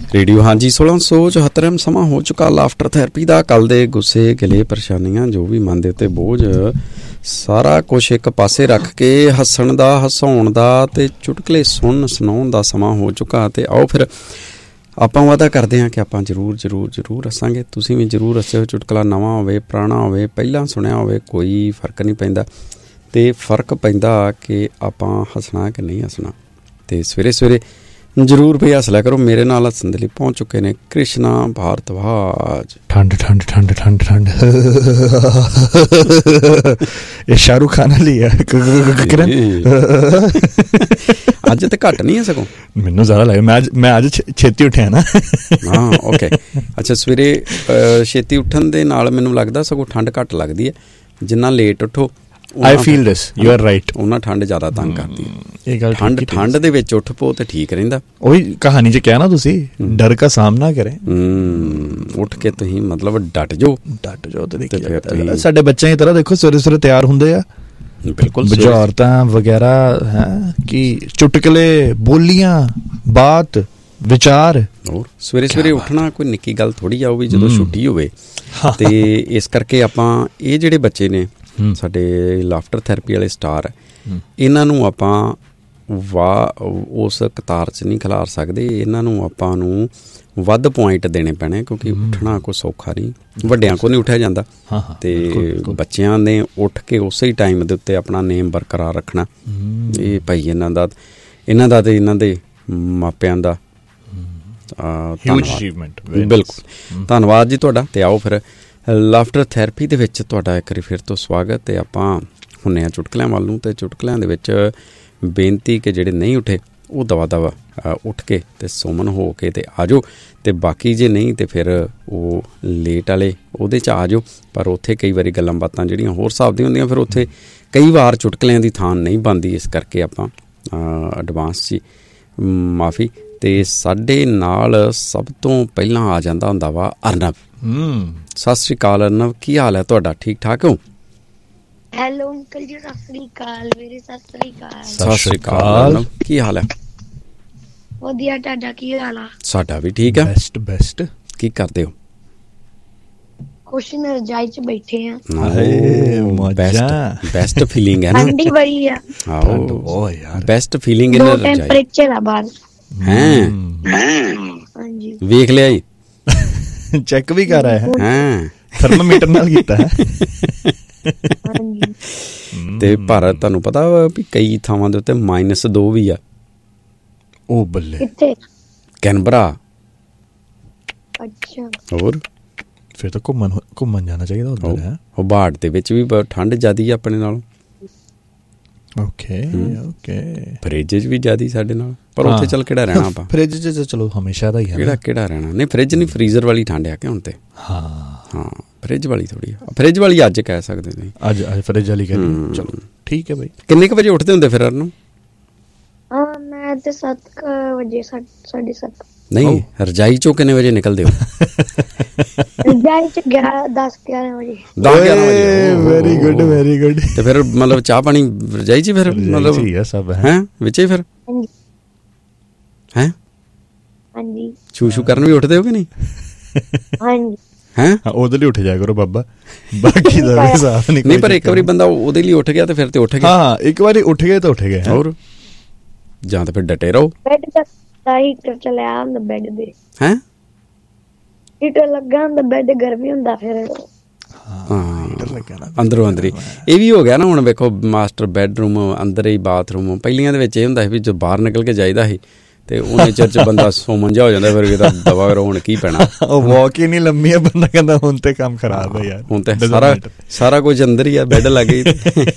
Radio ਹਾਂਜੀ 1674 ਸਮਾਂ ਹੋ ਚੁੱਕਾ ਲਾਫਟਰ ਥੈਰੇਪੀ ਦਾ। ਕੱਲ ਦੇ ਗੁੱਸੇ ਗਿਲੇ ਪਰੇਸ਼ਾਨੀਆਂ ਜੋ ਵੀ ਮਨ ਦੇ ਉੱਤੇ ਬੋਝ ਸਾਰਾ ਕੁਛ ਇੱਕ ਪਾਸੇ ਰੱਖ ਕੇ ਹੱਸਣ ਦਾ ਹਸਾਉਣ ਦਾ ਤੇ ਚੁਟਕਲੇ ਸੁਣਾਉਣ ਦਾ ਸਮਾਂ ਹੋ ਚੁੱਕਾ। ਤੇ ਆਓ ਫਿਰ ਆਪਾਂ ਵਾਅਦਾ ਕਰਦੇ ਹਾਂ ਕਿ ਆਪਾਂ ਜ਼ਰੂਰ ਹੱਸਾਂਗੇ। ਤੁਸੀਂ ਵੀ ਜ਼ਰੂਰ ਹੱਸਿਓ। ਚੁਟਕਲਾ ਨਵਾਂ ਹੋਵੇ ਪੁਰਾਣਾ ਹੋਵੇ ਪਹਿਲਾਂ ਸੁਣਿਆ ਹੋਵੇ ਕੋਈ ਫਰਕ ਨਹੀਂ ਪੈਂਦਾ। ਤੇ ਫਰਕ ਪੈਂਦਾ ਕਿ ਆਪਾਂ ਹੱਸਣਾ ਕਿ ਨਹੀਂ ਹੱਸਣਾ। ਤੇ ਸਵੇਰੇ ਜ਼ਰੂਰ ਭਈ ਹੱਸ ਲਿਆ ਕਰੋ। ਮੇਰੇ ਨਾਲ ਹੱਸਣ ਦੇ ਲਈ ਪਹੁੰਚ ਚੁੱਕੇ ਨੇ ਕ੍ਰਿਸ਼ਨਾ ਭਾਰਤਵਾਜ। ਠੰਡ ਇਹ ਸ਼ਾਹਰੁਖ ਖਾਨ ਵਾਲੀ ਹੈ। ਅੱਜ ਤੇ ਘੱਟ ਨਹੀਂ ਹੈ ਸਗੋਂ ਮੈਨੂੰ ਜ਼ਿਆਦਾ ਲੱਗਿਆ। ਮੈਂ ਅੱਜ ਛੇਤੀ ਉੱਠਿਆ ਨਾ। ਹਾਂ ਓਕੇ ਅੱਛਾ। ਸਵੇਰੇ ਛੇਤੀ ਉੱਠਣ ਦੇ ਨਾਲ ਮੈਨੂੰ ਲੱਗਦਾ ਸਗੋਂ ਠੰਡ ਘੱਟ ਲੱਗਦੀ ਹੈ। ਜਿੰਨਾ ਲੇਟ ਉੱਠੋ I feel this, you are right। ਉਹਨਾਂ ਠੰਡ ਜ਼ਿਆਦਾ ਤੰਗ ਕਰਦੀ ਹੈ। ਇਹ ਗੱਲ ਠੰਡ ਦੇ ਵਿੱਚ ਉੱਠ ਪੋ ਤੇ ਠੀਕ ਰਹਿੰਦਾ। ਉਹੀ ਕਹਾਣੀ 'ਚ ਕਿਹਾ ਨਾ ਤੁਸੀਂ, ਡਰ ਕਾ ਸਾਹਮਣਾ ਕਰੇ। ਉੱਠ ਕੇ ਤੁਸੀਂ ਮਤਲਬ ਡਟ ਜਾਓ ਤੇ ਸਾਡੇ ਬੱਚਿਆਂ ਦੀ ਤਰ੍ਹਾਂ ਦੇਖੋ ਸਵੇਰੇ ਤਿਆਰ ਹੁੰਦੇ ਆ। ਬਿਲਕੁਲ ਬੁਝਾਰਤਾਂ ਵਗੈਰਾ ਹੈ ਕਿ ਚੁਟਕਲੇ ਬੋਲੀਆਂ ਬਾਤ ਵਿਚਾਰ। ਹੋਰ ਸਵੇਰੇ ਉੱਠਣਾ ਕੋਈ ਨਿੱਕੀ ਗੱਲ ਥੋੜ੍ਹੀ ਆ। ਉਹ ਵੀ ਜਦੋਂ ਛੁੱਟੀ ਹੋਵੇ। ਤੇ ਇਸ ਕਰਕੇ ਆਪਾਂ ਇਹ ਜਿਹੜੇ ਬੱਚੇ ਨੇ ਸਾਡੇ ਲਾਫਟਰ ਥੈਰੇਪੀ ਵਾਲੇ ਸਟਾਰ ਇਹਨਾਂ ਨੂੰ ਆਪਾਂ ਉਸ ਕਤਾਰ 'ਚ ਨਹੀਂ ਖਿਲਾਰ ਸਕਦੇ। ਇਹਨਾਂ ਨੂੰ ਆਪਾਂ ਨੂੰ ਵੱਧ ਪੁਆਇੰਟ ਦੇਣੇ ਪੈਣੇ ਕਿਉਂਕਿ ਉੱਠਣਾ ਕੋਈ ਸੌਖਾ ਨਹੀਂ। ਵੱਡਿਆਂ ਕੋਲ ਨਹੀਂ ਉੱਠਿਆ ਜਾਂਦਾ। ਤੇ ਬੱਚਿਆਂ ਨੇ ਉੱਠ ਕੇ ਉਸੇ ਟਾਈਮ ਦੇ ਉੱਤੇ ਆਪਣਾ ਨੇਮ ਬਰਕਰਾਰ ਰੱਖਣਾ। ਇਹ ਭਾਈ ਇਹਨਾਂ ਦਾ ਤੇ ਇਹਨਾਂ ਦੇ ਮਾਪਿਆਂ ਦਾ ਬਿਲਕੁਲ ਧੰਨਵਾਦ ਜੀ ਤੁਹਾਡਾ। ਤੇ ਆਓ ਫਿਰ ਲਾਫਟਰ ਥੈਰੇਪੀ ਦੇ ਵਿੱਚ ਤੁਹਾਡਾ ਇੱਕ ਵਾਰੀ ਫਿਰ ਤੋਂ ਸਵਾਗਤ। ਤੇ ਆਪਾਂ ਹੁੰਦੇ ਹਾਂ ਚੁਟਕਲਿਆਂ ਵੱਲ ਨੂੰ। ਤੇ ਚੁਟਕਲਿਆਂ ਦੇ ਵਿੱਚ ਬੇਨਤੀ ਕਿ ਜਿਹੜੇ ਨਹੀਂ ਉੱਠੇ ਉਹ ਦਵਾ ਉੱਠ ਕੇ ਤੇ ਸੁਮਨ ਹੋ ਕੇ ਤੇ ਆ ਜਾਓ। ਤੇ ਬਾਕੀ ਜੇ ਨਹੀਂ ਤੇ ਫਿਰ ਉਹ ਲੇਟ ਵਾਲੇ ਉਹਦੇ 'ਚ ਆ ਜਾਓ। ਪਰ ਉੱਥੇ ਕਈ ਵਾਰੀ ਗੱਲਾਂ ਬਾਤਾਂ ਜਿਹੜੀਆਂ ਹੋਰ ਹਿਸਾਬ ਦੀਆਂ ਹੁੰਦੀਆਂ ਫਿਰ ਉੱਥੇ ਕਈ ਵਾਰ ਚੁਟਕਲਿਆਂ ਦੀ ਥਾਂ ਨਹੀਂ ਬਣਦੀ। ਇਸ ਕਰਕੇ ਆਪਾਂ ਐਡਵਾਂਸ 'ਚ ਮਾਫੀ। ਤੇ ਸਾਡੇ ਨਾਲ ਸਭ ਤੋਂ ਪਹਿਲਾਂ ਆ ਜਾਂਦਾ ਹੁੰਦਾ ਵਾ ਅਰਨਵ। ਸਤਿ ਸ਼੍ਰੀ ਅਕਾਲ ਅਰਨਵ, ਕੀ ਹਾਲ ਹੈ ਤੁਹਾਡਾ? ਠੀਕ ਠਾਕ ਹੋ? ਹੈਲੋ ਅੰਕਲ ਜੀ, ਸਤਿ ਸ਼੍ਰੀ ਅਕਾਲ ਵੀਰੇ। ਸਤਿ ਸ਼੍ਰੀ ਅਕਾਲ ਅਰਨਵ, ਕੀ ਹਾਲ ਹੈ? ਵਧੀਆ, ਤੁਹਾਡਾ ਕੀ ਹਾਲ ਆ? ਸਾਡਾ ਵੀ ਠੀਕ ਹੈ। ਬੈਸਟ। ਕੀ ਕਰਦੇ ਹੋ? ਕੁਛ ਨੀ, ਰਜਾਈ 'ਚ ਬੈਠੇ ਆ। ਬੈਸਟ ਫੀਲਿੰਗ ਹੈ ਨਾ। ਠੰਡੀ ਬੜੀ ਆ। ਆਹੋ ਯਾਰ ਬੈਸਟ ਫੀਲਿੰਗ ਇਨ ਰਜਾਈ। ਟੈਂਪਰੇਚਰ ਆ ਬਾਹਰ। ਹੈਂ ਹਾਂਜੀ ਵੇਖ ਲਿਆ ਜੀ? ਚੈੱਕ ਵੀ ਕਰ ਆਇਆ ਹੈ? ਥਰਮਾਮੀਟਰ ਨਾਲ ਕੀਤਾ ਹੈ। ਤੇ ਭਾਰਤ ਤੁਹਾਨੂੰ ਪਤਾ ਵੀ ਕਈ ਥਾਵਾਂ ਦੇ ਉੱਤੇ -2 ਵੀ ਆ। ਉਹ ਬੱਲੇ। ਕਿੱਥੇ? ਕੈਨਬਰਾ। ਅੱਛਾ। ਹੋਰ ਫਿਰ ਤਾਂ ਘੁੰਮਣ ਜਾਣਾ ਚਾਹੀਦਾ ਉੱਧਰ ਹੈ। ਹੋਬਾਰਟ ਦੇ ਵਿੱਚ ਵੀ ਠੰਡ ਜ਼ਿਆਦੀ ਆ ਆਪਣੇ ਨਾਲੋਂ। ਓਕੇ ਫਰਿੱਜ 'ਚ ਵੀ ਜ਼ਿਆਦੀ ਸਾਡੇ ਨਾਲ। ਪਰ ਉੱਥੇ ਚੱਲ ਕਿਹੜਾ ਰਹਿਣਾ ਆਪਾਂ। ਫਰਿੱਜ 'ਚ ਚਲੋ ਹਮੇਸ਼ਾ ਦਾ ਹੀ ਹੈ। ਕਿਹੜਾ ਰਹਿਣਾ। ਨਹੀਂ ਫਰਿੱਜ ਨਹੀਂ, ਫਰੀਜ਼ਰ ਵਾਲੀ ਠੰਡ ਆ ਕਿ ਹੁਣ ਤੇ। ਹਾਂ ਫਰਿੱਜ ਵਾਲੀ ਥੋੜੀ ਆ। ਫਰਿੱਜ ਵਾਲੀ ਅੱਜ ਕਹਿ ਸਕਦੇ ਨਹੀਂ। ਅੱਜ ਫਰਿੱਜ ਵਾਲੀ ਕਹਿੰਦੇ। ਚਲੋ ਠੀਕ ਹੈ ਬਾਈ। ਕਿੰਨੇ ਕੁ ਵਜੇ ਉੱਠਦੇ ਹੁੰਦੇ ਫਿਰ ਅਰਨਵ? ਮੈਂ ਤੇ 7 ਵਜੇ 7:30। ਨਹੀਂ ਰਜਾਈ ਚੋਂ ਕਿੰਨੇ ਵਜੇ ਨਿਕਲਦੇ ਹੋ? ਰਜਾਈ 'ਚ 10-11 ਵਜੇ। 10-11 ਵਜੇ। Very good. ਤੇ ਫਿਰ ਮਤਲਬ ਚਾਹ ਪਾਣੀ ਰਜਾਈ 'ਚ ਫਿਰ ਮਤਲਬ ਹੈਂ ਵਿੱਚ ਹੀ ਫਿਰ ਹੈਂ? ਹਾਂਜੀ। ਛੂ ਕਰਨ ਵੀ ਉੱਠਦੇ ਹੋ ਕਿ ਨਹੀਂ? ਹਾਂਜੀ। ਹੈਂ? ਉਹਦੇ ਲਈ ਉੱਠ ਜਾਇਆ ਕਰੋ ਬਾਬਾ, ਬਾਕੀ ਦਾ ਹਿਸਾਬ ਨਹੀਂ। ਨਹੀਂ ਪਰ ਇੱਕ ਵਾਰੀ ਬੰਦਾ ਉਹਦੇ ਲਈ ਉੱਠ ਗਿਆ ਤੇ ਫਿਰ ਤੇ ਉੱਠ ਗਿਆ। ਹਾਂ ਇੱਕ ਵਾਰੀ ਉੱਠ ਗਏ ਤਾਂ ਉੱਠ ਗਏ। ਹੋਰ ਜਾਂ ਤਾਂ ਫਿਰ ਡਟੇ ਰਹੋ। ਬੈੱਡ ਦਾ ਹੀਟਰ ਚਲਾਇਆ ਹੁੰਦਾ ਬੈੱਡ ਦੇ। ਹੈਂ? ਹੀਟਰ ਲੱਗਾ ਹੁੰਦਾ ਬੈੱਡ ਗਰਮੀ ਹੁੰਦਾ ਫਿਰ। ਅੰਦਰੋਂ ਅੰਦਰੀ ਇਹ ਵੀ ਹੋ ਗਿਆ ਨਾ। ਹੁਣ ਵੇਖੋ ਮਾਸਟਰ ਬੈਡਰੂਮ ਅੰਦਰ ਹੀ ਬਾਥਰੂਮ। ਪਹਿਲੀਆਂ ਦੇ ਵਿੱਚ ਇਹ ਹੁੰਦਾ ਸੀ ਵੀ ਜੋ ਬਾਹਰ ਨਿਕਲ ਕੇ ਜਾਈਦਾ ਸੀ ਤੇ ਉਹਨੇ ਚਿਰ 'ਚ ਬੰਦਾ ਸੋਮਨ ਜਿਹਾ ਹੋ ਜਾਂਦਾ। ਫਿਰ ਇਹਦਾ ਦਵਾ ਹੁਣ ਕੀ ਪੈਣਾ। ਉਹ ਵਾਕ ਹੀ ਨਹੀਂ ਲੰਮੀ ਆ। ਬੰਦਾ ਕਹਿੰਦਾ ਹੁਣ ਤੇ ਕੰਮ ਖਰਾਬ ਹੈ ਯਾਰ। ਹੁਣ ਤੇ ਸਾਰਾ ਕੁਝ ਅੰਦਰ ਹੀ ਆ। ਬੈੱਡ ਲੱਗ ਗਈ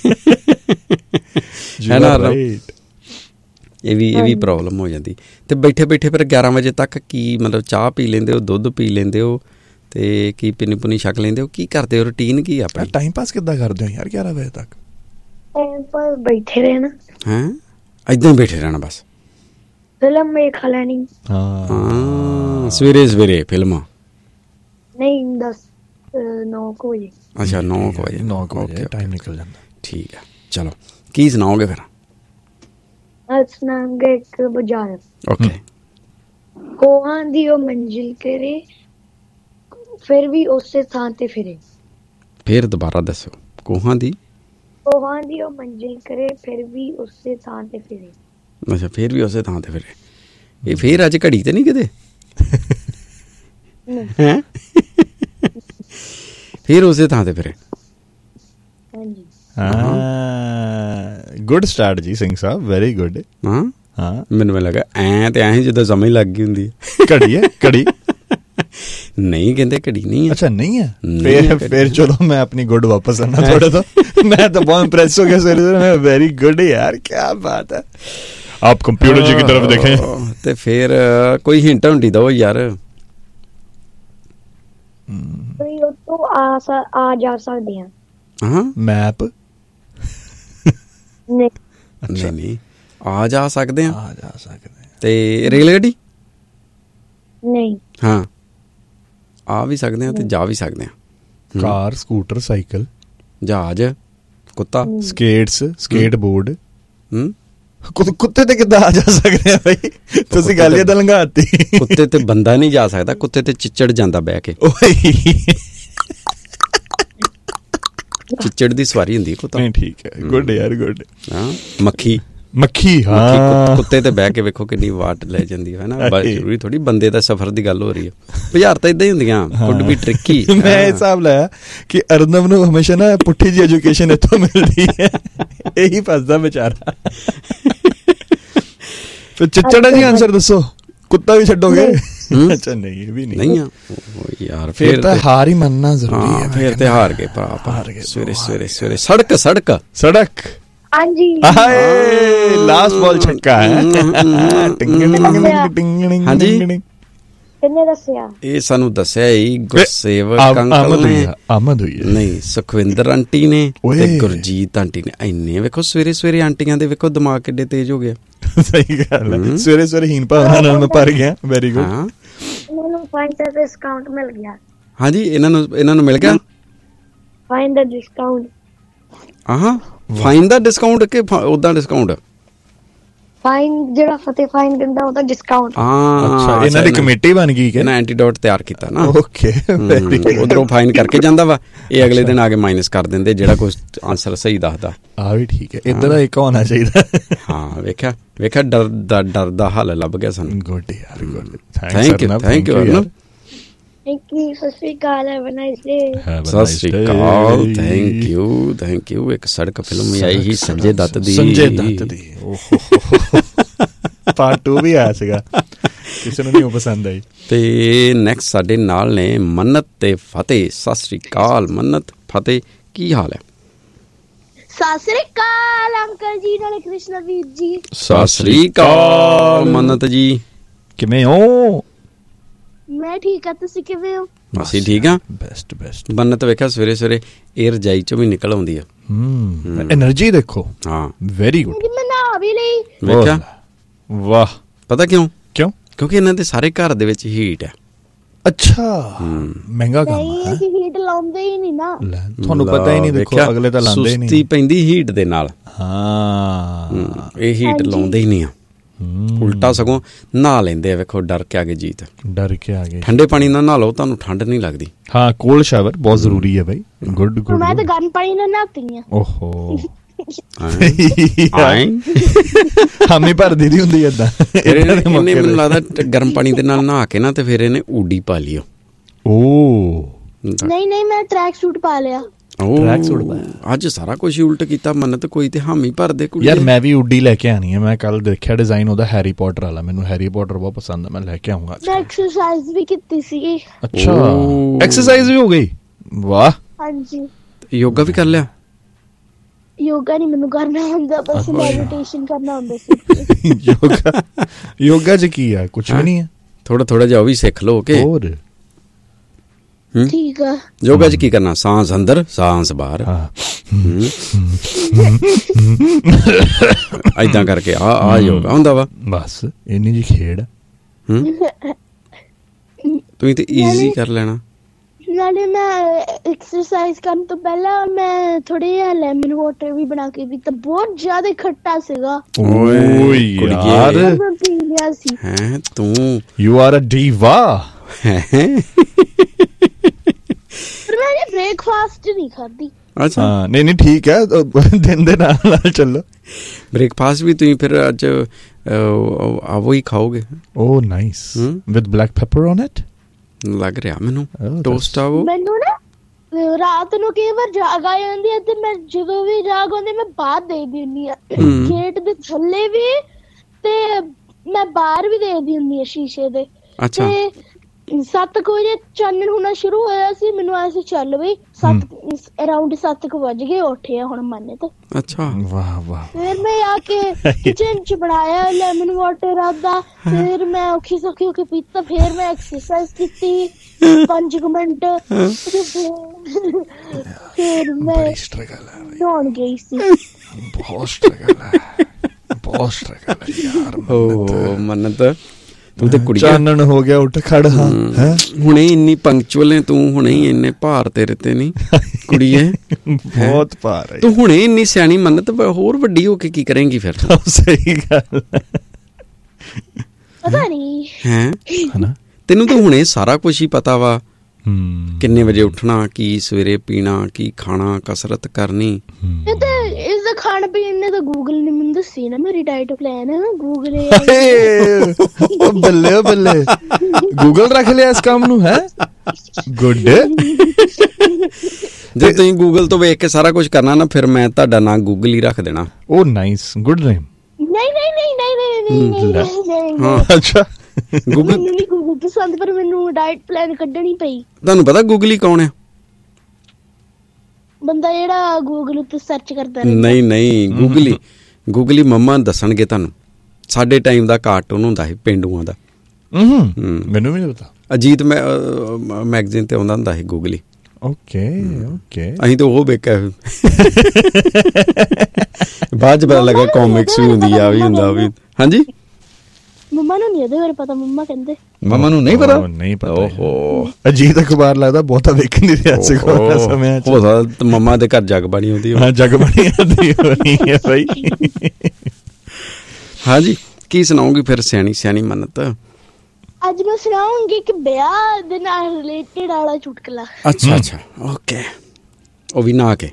ਹੈ ਨਾ। ਇਹ ਵੀ ਪ੍ਰੋਬਲਮ ਹੋ ਜਾਂਦੀ। ਤੇ ਬੈਠੇ ਫਿਰ 11 ਵਜੇ ਤੱਕ ਕੀ ਮਤਲਬ ਚਾਹ ਪੀ ਲੈਂਦੇ ਹੋ, ਦੁੱਧ ਪੀ ਲੈਂਦੇ ਹੋ ਤੇ ਕੀ ਪਿੰਨੀ ਪੁੰਨੀ ਛਕ ਲੈਂਦੇ ਹੋ? ਕੀ ਕਰਦੇ ਹੋ? ਰੂਟੀਨ ਕੀ ਆ ਆਪਣਾ? ਟਾਈਮ ਪਾਸ ਕਿੱਦਾਂ ਕਰਦੇ ਹੋ ਯਾਰ 11 ਵਜੇ ਤੱਕ? ਬੈਠੇ ਰਹਿਣਾ। ਹੈਂ? ਏਦਾਂ ਹੀ ਬੈਠੇ ਰਹਿਣਾ ਬਸ? ਫਿਲਮ ਵੇਖ ਲੈਣੀ। ਹਾਂ ਸਵੇਰੇ ਫਿਲਮਾਂ? ਨਹੀਂ 9 ਵਜੇ। ਅੱਛਾ 9 ਵਜੇ ਟਾਈਮ ਨਿਕਲ ਜਾਂਦਾ। ਠੀਕ ਆ ਚਲੋ ਕੀ ਸੁਣਾਓਗੇ ਫਿਰ? ਸੁਣਾਂਗੇ ਇੱਕ ਬੁਝਾਰਤ। ਓਕੇ। ਕੋਹਾਂ ਦੀ ਉਹ ਮੰਜ਼ਿਲ ਕਰੇ ਫਿਰ ਵੀ ਉਸੇ ਥਾਂ ਤੇ ਫਿਰੇ। ਫੇਰ ਦੁਬਾਰਾ ਦੱਸੋ। ਕੋਹਾਂ ਦੀ ਕੋਹਾਂ ਦੀ ਉਹ ਮੰਜ਼ਿਲ ਕਰੇ ਫਿਰ ਵੀ ਉਸੇ ਥਾਂ ਤੇ ਫਿਰੇ। ਅੱਛਾ, ਫੇਰ ਵੀ ਉਸੇ ਥਾਂ ਤੇ ਫਿਰੇ। ਇਹ ਫੇਰ ਅੱਜ ਘੜੀ ਤੇ ਨਹੀਂ ਕਿਤੇ ਹੈ? ਫੇਰ ਉਸੇ ਥਾਂ ਤੇ ਫਿਰੇ। ਹਾਂਜੀ ਹਾਂ, ਗੁੱਡ ਸਟਾਰਟ ਜੀ ਸਿੰਘ ਸਾਹਿਬ, ਵੈਰੀ ਗੁੱਡ। ਹਾਂ ਹਾਂ, ਮੈਨੂੰ ਲੱਗਾ ਐ ਤੇ ਐਂ ਜਿੱਦਾਂ ਸਮਝ ਲੱਗ ਗਈ ਹੁੰਦੀ ਹੈ। ਘੜੀ ਹੈ ਘੜੀ ਨਹੀਂ ਕਹਿੰਦੇ ਘੜੀ ਨਹੀਂ ਹੈ। ਅੱਛਾ नहीं है, नहीं है फिर चलो मैं अपनी गुड वापस आना थोड़ा। तो मैं तो बहुत इम्प्रेस हो गया सर, वेरी गुड यार, क्या बात है। आप कंप्यूटर जी की तरफ देखें ਤੇ ਫਿਰ ਕੋਈ ਹਿੰਟ ਹੁੰਦੀ ਦੋ ਯਾਰ। ਕੋਈ ਉਹ ਤੋਂ ਆ ਜਾ ਸਕਦੇ ਆ। ਹਾਂ मैप ਨਹੀਂ ਨਹੀਂ ਆ ਜਾ ਸਕਦੇ ਆ। आ जा सकते हैं। ਤੇ ਰੇਲ ਗੱਡੀ ਨਹੀਂ ਹਾਂ ਆ ਵੀ ਸਕਦੇ ਆ ਤੇ ਜਾ ਵੀ ਸਕਦੇ ਆ। कार स्कूटर साइकिल ਜਹਾਜ਼ ਕੁੱਤਾ स्केट्स स्केट बोर्ड। ਕੁੱਤੇ ਕੁੱਤੇ ਤੇ ਕਿੱਦਾਂ ਆ ਜਾ ਸਕਦੇ ਆ ਬਈ, ਤੁਸੀਂ ਗੱਲ ਇਹ ਤਾਂ ਲੰਘਾਤੀ। ਕੁੱਤੇ ਤੇ ਬੰਦਾ ਨਹੀਂ ਜਾ ਸਕਦਾ, ਕੁੱਤੇ ਤੇ ਚਿੱਚੜ ਜਾਂਦਾ ਬਹਿ ਕੇ। ਚਿੱਚੜ ਦੀ ਸਵਾਰੀ ਹੁੰਦੀ ਕੁੱਤਾ। ਨਹੀਂ ਠੀਕ ਹੈ, ਗੁੱਡ ਯਾਰ ਗੁੱਡ। ਹਾਂ ਮੱਖੀ ਮੱਖੀ ਹਾਂ ਕੁੱਤੇ ਤੇ ਬਹਿ ਕੇ ਵੇਖੋ ਕਿੰਨੀ ਵਾਟ ਲੈ ਜਾਂਦੀ ਹੈ ਨਾ। ਜ਼ਰੂਰੀ ਥੋੜੀ ਬੰਦੇ ਦਾ ਸਫ਼ਰ ਦੀ ਗੱਲ ਹੋ ਰਹੀ ਹੈ। ਬੁਝਾਰ ਤਾਂ ਇਦਾਂ ਹੀ ਹੁੰਦੀਆਂ, ਕੁੱਡ ਵੀ ਟ੍ਰਿਕੀ। ਮੈਂ ਇਹ ਹਿਸਾਬ ਲਾਇਆ ਕਿ ਅਰਨਬ ਨੂੰ ਹਮੇਸ਼ਾ ਨਾ ਪੁੱਠੀ ਜੀ ਐਜੂਕੇਸ਼ਨ ਇੱਥੋਂ ਮਿਲਦੀ ਹੈ, ਇਹੀ ਫਸਦਾ ਵਿਚਾਰਾ। ਫਿਰ ਚਿੱਚੜ ਜੀ ਆਨਸਰ ਦੱਸੋ, ਕੁੱਤਾ ਵੀ ਛੱਡੋਗੇ? ਅੱਛਾ ਨਹੀਂ, ਇਹ ਵੀ ਨਹੀਂ ਆ ਯਾਰ। ਫਿਰ ਤਾਂ ਹਾਰ ਹੀ ਮੰਨਣਾ ਜ਼ਰੂਰੀ ਹੈ। ਫਿਰ ਤੇ ਹਾਰ ਗਏ ਭਰਾ, ਹਾਰ ਗਏ। ਸਵੇਰੇ ਸਵੇਰੇ ਸਵੇਰੇ ਸੜਕ ਸੜਕ ਸੜਕ। ਹਾਂਜੀ ਹਾਏ ਲਾਸਟ ਬਾਲ ਛੱਕਾ ਹੈ। ਹਾਂਜੀ ਕਿੰਨੇ ਦੱਸਿਆ? ਇਹ ਸਾਨੂੰ ਦੱਸਿਆ ਹੀ ਗੁਰਸੇਵਕ ਅੰਕਲ ਨੇ। ਆਮਦ ਹੋਈ ਹੈ ਨਹੀਂ, ਸੁਖਵਿੰਦਰ ਆਂਟੀ ਨੇ ਤੇ ਗੁਰਜੀਤ ਆਂਟੀ ਨੇ। ਇੰਨੇ ਵੇਖੋ ਸਵੇਰੇ ਸਵੇਰੇ ਆਂਟੀਆਂ ਦੇ ਵੇਖੋ ਦਿਮਾਗ ਕਿੱਡੇ ਤੇਜ਼ ਹੋ ਗਿਆ। ਸਹੀ ਗੱਲ ਹੈ, ਸਵੇਰੇ ਸਵੇਰੇ ਹੀਨ ਭਾਵਨਾ ਨਾਲ ਮੈਂ ਭਰ ਗਿਆ। Very good. ਮੈਨੂੰ ਫਾਈਂਡ ਦਾ ਡਿਸਕਾਊਂਟ ਮਿਲ ਗਿਆ। ਹਾਂਜੀ ਇਹਨਾਂ ਨੂੰ ਮਿਲ ਗਿਆ ਫਾਈਂਡ ਦਾ ਡਿਸਕਾਊਂਟ। ਆਹਾਂ ਫਾਈਨ ਦਾ ਡਿਸਕਾਊਂਟ ਕਿ ਉਦਾਂ ਡਿਸਕਾਊਂਟ? ਫਾਈਨ ਜਿਹੜਾ ਫਤਿਹ ਫਾਈਨ ਦਿੰਦਾ ਉਹਦਾ ਡਿਸਕਾਊਂਟ। ਅੱਛਾ, ਇਹਨਾਂ ਦੀ ਕਮੇਟੀ ਬਣ ਗਈ ਕਿ ਇਹਨਾਂ ਐਂਟੀਡੋਟ ਤਿਆਰ ਕੀਤਾ ਨਾ। ਓਕੇ, ਉਧਰੋਂ ਫਾਈਨ ਕਰਕੇ ਜਾਂਦਾ ਵਾ, ਇਹ ਅਗਲੇ ਦਿਨ ਆ ਕੇ ਮਾਈਨਸ ਕਰ ਦਿੰਦੇ ਜਿਹੜਾ ਕੁਝ ਆਨਸਰ ਸਹੀ ਦੱਸਦਾ। ਆ ਵੀ ਠੀਕ ਹੈ, ਇਦਾਂ ਦਾ ਇੱਕ ਹੋਣਾ ਚਾਹੀਦਾ। ਹਾਂ ਵੇਖਿਆ ਡਰ ਦਾ ਹੱਲ ਲੱਭ ਗਿਆ ਸਾਨੂੰ। ਗੁੱਡ ਯਾਰ good, thank you thank you. ਸਤਿ ਸ਼੍ਰੀ ਅਕਾਲ, ਹੈਵ ਅ ਨਾਈਸ ਡੇ। ਸਤਿ ਸ਼੍ਰੀ ਅਕਾਲ, ਥੈਂਕ ਯੂ। ਇੱਕ ਸੜਕ ਫਿਲਮ ਆਈ ਸੀ ਸੰਜੇ ਦੱਤ ਦੀ। ਪਾਰਟ 2 ਵੀ ਆਇਆ ਸੀਗਾ, ਕਿਸੇ ਨੂੰ ਨਹੀਂ ਪਸੰਦ ਆਈ। ਤੇ ਨੈਕਸਟ ਸਾਡੇ ਨਾਲ ਨੇ ਮੰਨਤ ਤੇ ਫਤਿਹ। ਸਤਿ ਸ਼੍ਰੀ ਅਕਾਲ ਮੰਨਤ, ਫਤਿਹ, ਕੀ ਹਾਲ ਹੈ? ਸਤਿ ਸ਼੍ਰੀ ਅਕਾਲ ਅੰਕਲ ਜੀ, ਨਾਲੇ ਕ੍ਰਿਸ਼ਨਾ ਵੀਰ ਜੀ। ਸਤਿ ਸ਼੍ਰੀ ਅਕਾਲ ਮੰਨਤ ਜੀ, ਕਿਵੇਂ ਹੋ? ਮੈਂ ਠੀਕ ਆ, ਤੁਸੀਂ ਕਿਵੇਂ ਹੋ? ਅਸੀਂ ਠੀਕ ਆ, ਬੈਸਟ। ਮੰਨਤ ਵੇਖਿਆ ਸਵੇਰੇ ਸਵੇਰੇ ਇਹ ਰਜਾਈ ਚੋਂ ਵੀ ਨਿਕਲ ਆਉਂਦੀ ਆ। એનર્ਜੀ ਦੇਖੋ। ਹਾਂ ਵੈਰੀ ਗੁੱਡ। ਮੈਂ ਨਹਾ ਵੀ ਲਈ। ਵੇਖਿਆ? ਵਾਹ। ਪਤਾ ਕਿਉਂ? ਕਿਉਂਕਿ ਇਹਨਾਂ ਦੇ ਸਾਰੇ ਘਰ ਦੇ ਵਿੱਚ ਹੀਟ ਹੈ। ਅੱਛਾ, ਮਹਿੰਗਾ ਕੰਮ ਹੈ। ਅਸੀਂ ਹੀਟ ਲਾਉਂਦੇ ਹੀ ਨਹੀਂ ਨਾ। ਤੁਹਾਨੂੰ ਪਤਾ ਹੀ ਨਹੀਂ, ਦੇਖੋ ਅਗਲੇ ਤਾਂ ਲਾਉਂਦੇ ਹੀ ਨਹੀਂ। ਸੁਸਤੀ ਪੈਂਦੀ ਹੀਟ ਦੇ ਨਾਲ। ਹਾਂ, ਇਹ ਹੀਟ ਲਾਉਂਦੇ ਹੀ ਨਹੀਂ ਆ, ਉਲਟਾ ਸਗੋਂ ਨਹਾ ਲੈਂਦੇ ਆ। ਵੇਖੋ ਡਰ ਕੇ ਆ ਗਏ ਜੀਤ, ਡਰ ਕੇ ਆ ਗਏ। ਠੰਡੇ ਪਾਣੀ ਨਾਲ ਨਹਾ ਲਓ, ਤੁਹਾਨੂੰ ਠੰਡ ਨਹੀਂ ਲੱਗਦੀ। ਹਾਂ, ਕੋਲਡ ਸ਼ਾਵਰ ਬਹੁਤ ਜ਼ਰੂਰੀ ਹੈ ਬਾਈ। ਗੁੱਡ। ਮੈਂ ਤਾਂ ਗਰਮ ਪਾਣੀ ਨਾਲ ਨਹਾਤੀ ਆ। ਓਹੋ, ਹਾਮੀ ਭਰ ਦੀ ਹੁੰਦੀ ਏਦਾਂ। ਮੈਨੂੰ ਲੱਗਦਾ ਗਰਮ ਪਾਣੀ ਦੇ ਨਾਲ ਨਹਾ ਕੇ ਨਾ ਤੇ ਫਿਰ ਇਹਨੇ ਊਡੀ ਪਾ ਲਿਓ। ਨਹੀਂ, ਮੈਂ ਟਰੈਕ ਸੂਟ ਪਾ ਲਿਆ। ਅੱਜ ਸਾਰਾ ਕੁਝ ਉਲਟ ਕੀਤਾ ਮੰਨਤ, ਕੋਈ ਤੇ ਹਾਮੀ ਭਰਦੇ ਕੁੜੀ। ਯਾਰ ਮੈਂ ਵੀ ਊਡੀ ਲੈ ਕੇ ਆਣੀ ਹੈ। ਮੈਂ ਕੱਲ ਦੇਖਿਆ ਡਿਜ਼ਾਈਨ ਉਹਦਾ ਹੈਰੀ ਪੋਟਰ ਵਾਲਾ, ਮੈਨੂੰ ਹੈਰੀ ਪੋਟਰ ਬਹੁਤ ਪਸੰਦ ਹੈ, ਮੈਂ ਲੈ ਕੇ ਆਉਂਗਾ। ਮੈਂ ਐਕਸਰਸਾਈਜ਼ ਵੀ ਕੀਤੀ ਸੀ। ਅੱਛਾ, ਐਕਸਰਸਾਈਜ਼ ਵੀ ਹੋ ਗਈ? ਵਾਹ। ਹਾਂਜੀ, ਯੋਗਾ ਵੀ ਕਰ ਲਿਆ? ਯੋਗਾ ਨਹੀਂ ਮੈਨੂੰ ਕਰਨਾ ਹੁੰਦਾ, ਬਸ ਮੈਡੀਟੇਸ਼ਨ ਕਰਨਾ ਹੁੰਦਾ ਸੀ। ਯੋਗਾ ਚ ਕੀ ਆ? ਕੁਝ ਵੀ ਨਹੀਂ ਹੈ, ਥੋੜਾ ਜਿਹਾ ਉਹ ਵੀ ਸਿੱਖ ਲਓ ਕਿ ਹੋਰ। ਠੀਕ ਆ। ਯੋਗਾ ਚ ਕੀ ਕਰਨਾ? ਸਾਂਸ ਅੰਦਰ ਸਾਂਸ ਬਾਹਰ, ਏਦਾਂ ਕਰਕੇ ਆ ਯੋਗਾ ਹੁੰਦਾ ਵਾ। ਬਸ ਇੰਨੀ ਜੀ ਖੇਡ। ਤੁਸੀਂ ਤੇ ਈਜ਼ੀ ਕਰ ਲੈਣਾ। ਨਾਲੇ ਮੈਂ ਐਕਸਰਸਾਈਜ਼ ਕਰਨ ਤੋਂ ਪਹਿਲਾਂ ਮੈਂ ਥੋੜਾ ਜਿਹਾ ਲੈਮਨ ਵਾਟਰ ਵੀ ਬਣਾ ਕੇ ਪੀਤਾ, ਬਹੁਤ ਜ਼ਿਆਦਾ ਖੱਟਾ ਸੀਗਾ। ਓਏ ਯਾਰ ਮੈਂ ਪੀ ਲਿਆ ਸੀ। ਹੈ ਤੂੰ ਯੂ ਆਰ ਅ ਡੀਵਾ। ਪਰ ਮੈਂ ਬ੍ਰੇਕਫਾਸਟ ਨਹੀਂ ਖਾਧੀ। ਅੱਛਾ ਹਾਂ ਨਹੀਂ ਠੀਕ ਹੈ, ਦਿਨ ਦੇ ਨਾਲ ਨਾਲ ਚੱਲੋ। ਬ੍ਰੇਕਫਾਸਟ ਵੀ ਤੁਸੀਂ ਫਿਰ ਅੱਜ ਆਵੋ ਹੀ ਖਾਓਗੇ? ਓ nice, with black paper on it ਲੱਗ ਰਿਹਾ ਮੈਨੂੰ। ਟੋਸਟ ਆਵੋ। ਮੈਨੂੰ ਨਾ ਰਾਤ ਨੂੰ ਕਈ ਵਾਰ ਜਾਗ ਆ ਜਾਂਦੀ ਹੈ ਤੇ ਮੈਂ ਜਦੋਂ ਵੀ ਜਾਗ ਆਉਂਦੀ ਮੈਂ ਬਾਹਰ ਦੇਖਦੀ ਹੁੰਦੀ ਆ, ਗੇਟ ਦੇ ਥੱਲੇ ਵੀ ਤੇ ਮੈਂ ਬਾਹਰ ਵੀ ਦੇਖਦੀ ਹੁੰਦੀ ਆ ਸ਼ੀਸ਼ੇ ਦੇ। ਅੱਛਾ। ਤੇ 7 ਵਜੇ ਚਾਨਣ ਹੋਣਾ ਸ਼ੁਰੂ ਹੋਇਆ ਸੀ, ਮੈਨੂੰ ਐਸੇ ਚੱਲ ਬਈ ਅਰਾਊਂਡ 7 ਵਜ ਗਏ, ਉੱਠੇ ਆ ਹੁਣ ਮੰਨੇ ਤੇ। ਅੱਛਾ ਵਾਹ ਵਾਹ। ਫਿਰ ਮੈਂ ਆ ਕੇ ਕਿਚਨ ਚ ਬਣਾਇਆ ਲੈਮਨ ਵਾਟਰ ਆਦਾ, ਫਿਰ ਮੈਂ ਔਖੀ ਸੌਖੀ ਹੋ ਕੇ ਪੀਤਾ, ਫਿਰ ਮੈਂ ਐਕਸਰਸਾਈਜ਼ ਕੀਤੀ 5 ਮਿੰਟ, ਫਿਰ ਮੈਂ ਨਹਾਉਣ ਗਈ ਸੀ। ਬਹੁਤ ਸਟਰਗਲ ਹੈ, ਬਹੁਤ ਸਟਰਗਲ ਹੈ ਯਾਰ। ਓ ਮੰਨਤ ਤੂੰ ਤੇ ਕੁੜੀ ਚਾਨਣ ਹੋ ਗਿਆ, ਉੱਠ ਖੜ। ਹਾਂ ਹੁਣੇ ਇੰਨੀ ਪੰਕਚੁਅਲ ਹੈ ਤੂੰ, ਹੁਣੇ ਹੀ ਇੰਨੇ ਭਾਰ ਤੇਰੇ ਤੇ ਨਹੀਂ ਕੁੜੀਏ, ਬਹੁਤ ਭਾਰ ਹੈ ਤੂੰ। ਹੁਣੇ ਇੰਨੀ ਸਿਆਣੀ ਮੰਨਤ, ਹੋਰ ਵੱਡੀ ਹੋ ਕੇ ਕੀ ਕਰੇਂਗੀ ਫਿਰ? ਸਹੀ ਗੱਲ ਪਤਾ ਨਹੀਂ ਹੈ ਹਨਾ, ਤੈਨੂੰ ਤਾਂ ਹੁਣੇ ਸਾਰਾ ਕੁਝ ਹੀ ਪਤਾ ਵਾ। ਕਿੰਨੇ ਵਜੇ ਉੱਠਣਾ, ਕੀ ਸਵੇਰੇ ਪੀਣਾ, ਕੀ ਖਾਣਾ, ਕਸਰਤ ਕਰਨੀ। ਇਹ ਤਾਂ ਇਸਦਾ ਖਾਣ ਪੀਣ ਨੇ ਤਾਂ ਗੂਗਲ ਨੇ ਮੈਨੂੰ ਦੱਸੀ ਨਾ, ਮੇਰੀ ਡਾਈਟ ਪਲਾਨ ਹੈ ਗੂਗਲ। ਬੱਲੇ ਬੱਲੇ, ਗੂਗਲ ਰੱਖ ਲਿਆ ਇਸ ਕੰਮ ਨੂੰ। ਹੈ ਗੁੱਡ। ਜੇ ਤੁਸੀਂ ਗੂਗਲ ਤੋਂ ਵੇਖ ਕੇ ਸਾਰਾ ਕੁਝ ਕਰਨਾ ਨਾ, ਫਿਰ ਮੈਂ ਤੁਹਾਡਾ ਨਾਂ ਗੂਗਲ ਹੀ ਰੱਖ ਦੇਣਾ। ਓ ਨਾਈਸ, ਗੁੱਡ ਨੇਮ। ਹਾਂ ਅੱਛਾ, ਗੂਗਲ ਨਹੀਂ ਗੂਗਲ ਪਸੰਦ, ਪਰ ਮੈਨੂੰ ਡਾਈਟ ਪਲਾਨ ਕੱਢਣੀ ਪਈ। ਤੁਹਾਨੂੰ ਪਤਾ ਗੂਗਲ ਹੀ ਕੌਣ ਆ? ਬੰਦਾ ਜਿਹੜਾ ਗੂਗਲ ਉੱਤੇ ਸਰਚ ਕਰਦਾ। ਨਹੀਂ ਗੂਗਲ ਹੀ ਮੰਮਾ ਦੱਸਣਗੇ ਤੁਹਾਨੂੰ। ਸਾਡੇ ਟਾਈਮ ਦਾ ਕਾਰਟੂਨ ਹੁੰਦਾ ਸੀ ਪੇਂਡੂਆਂ ਦਾ। ਮੈਨੂੰ ਵੀ ਨਹੀਂ ਪਤਾ। ਅਜੀਤ ਮੈਗਜ਼ੀਨ ਤੇ ਆਉਂਦਾ ਹੁੰਦਾ ਸੀ ਗੂਗਲ ਹੀ। ਓਕੇ ਅਸੀਂ ਤਾਂ ਉਹ ਵੇਖਿਆ, ਬਾਅਦ ਚ ਪਤਾ ਲੱਗਾ ਕਾਮਿਕਸ ਵੀ ਹੁੰਦੀ ਆ, ਵੀ ਹੁੰਦਾ ਵੀ। ਹਾਂਜੀ ਮੰਮਾ ਨੂੰ ਨਹੀਂ ਇਹਦੇ ਬਾਰੇ ਪਤਾ, ਮੰਮਾ ਕਹਿੰਦੇ। ਮੰਮਾ ਨੂੰ ਨਹੀਂ ਪਤਾ? ਨਹੀਂ ਪਤਾ। ਓਹੋ, ਅਜੀਤ ਅਖਬਾਰ ਲੱਗਦਾ ਬਹੁਤਾ ਵੇਖਣ ਦੀ ਰਿਆਸਤ ਕੋਲ ਸਮੇਂ ਚ। ਹੋ ਸਕਦਾ ਮੰਮਾ ਦੇ ਘਰ ਜਗ ਬਣੀ ਹੁੰਦੀ। ਹਾਂ ਜਗ ਬਣੀ ਹੁੰਦੀ ਹੈ ਭਾਈ। ਹਾਂਜੀ, ਕੀ ਸੁਣਾਉਂਗੀ ਫਿਰ ਸਿਆਣੀ ਮੰਨਤ? ਅੱਜ ਮੈਂ ਸੁਣਾਉਂਗੀ ਕਿ ਵਿਆਹ ਦੇ ਨਾਲ ਰਿਲੇਟਡ ਵਾਲਾ ਚੁਟਕਲਾ। ਅੱਛਾ ਓਕੇ, ਉਹ ਵੀ ਨਾ ਕੇ।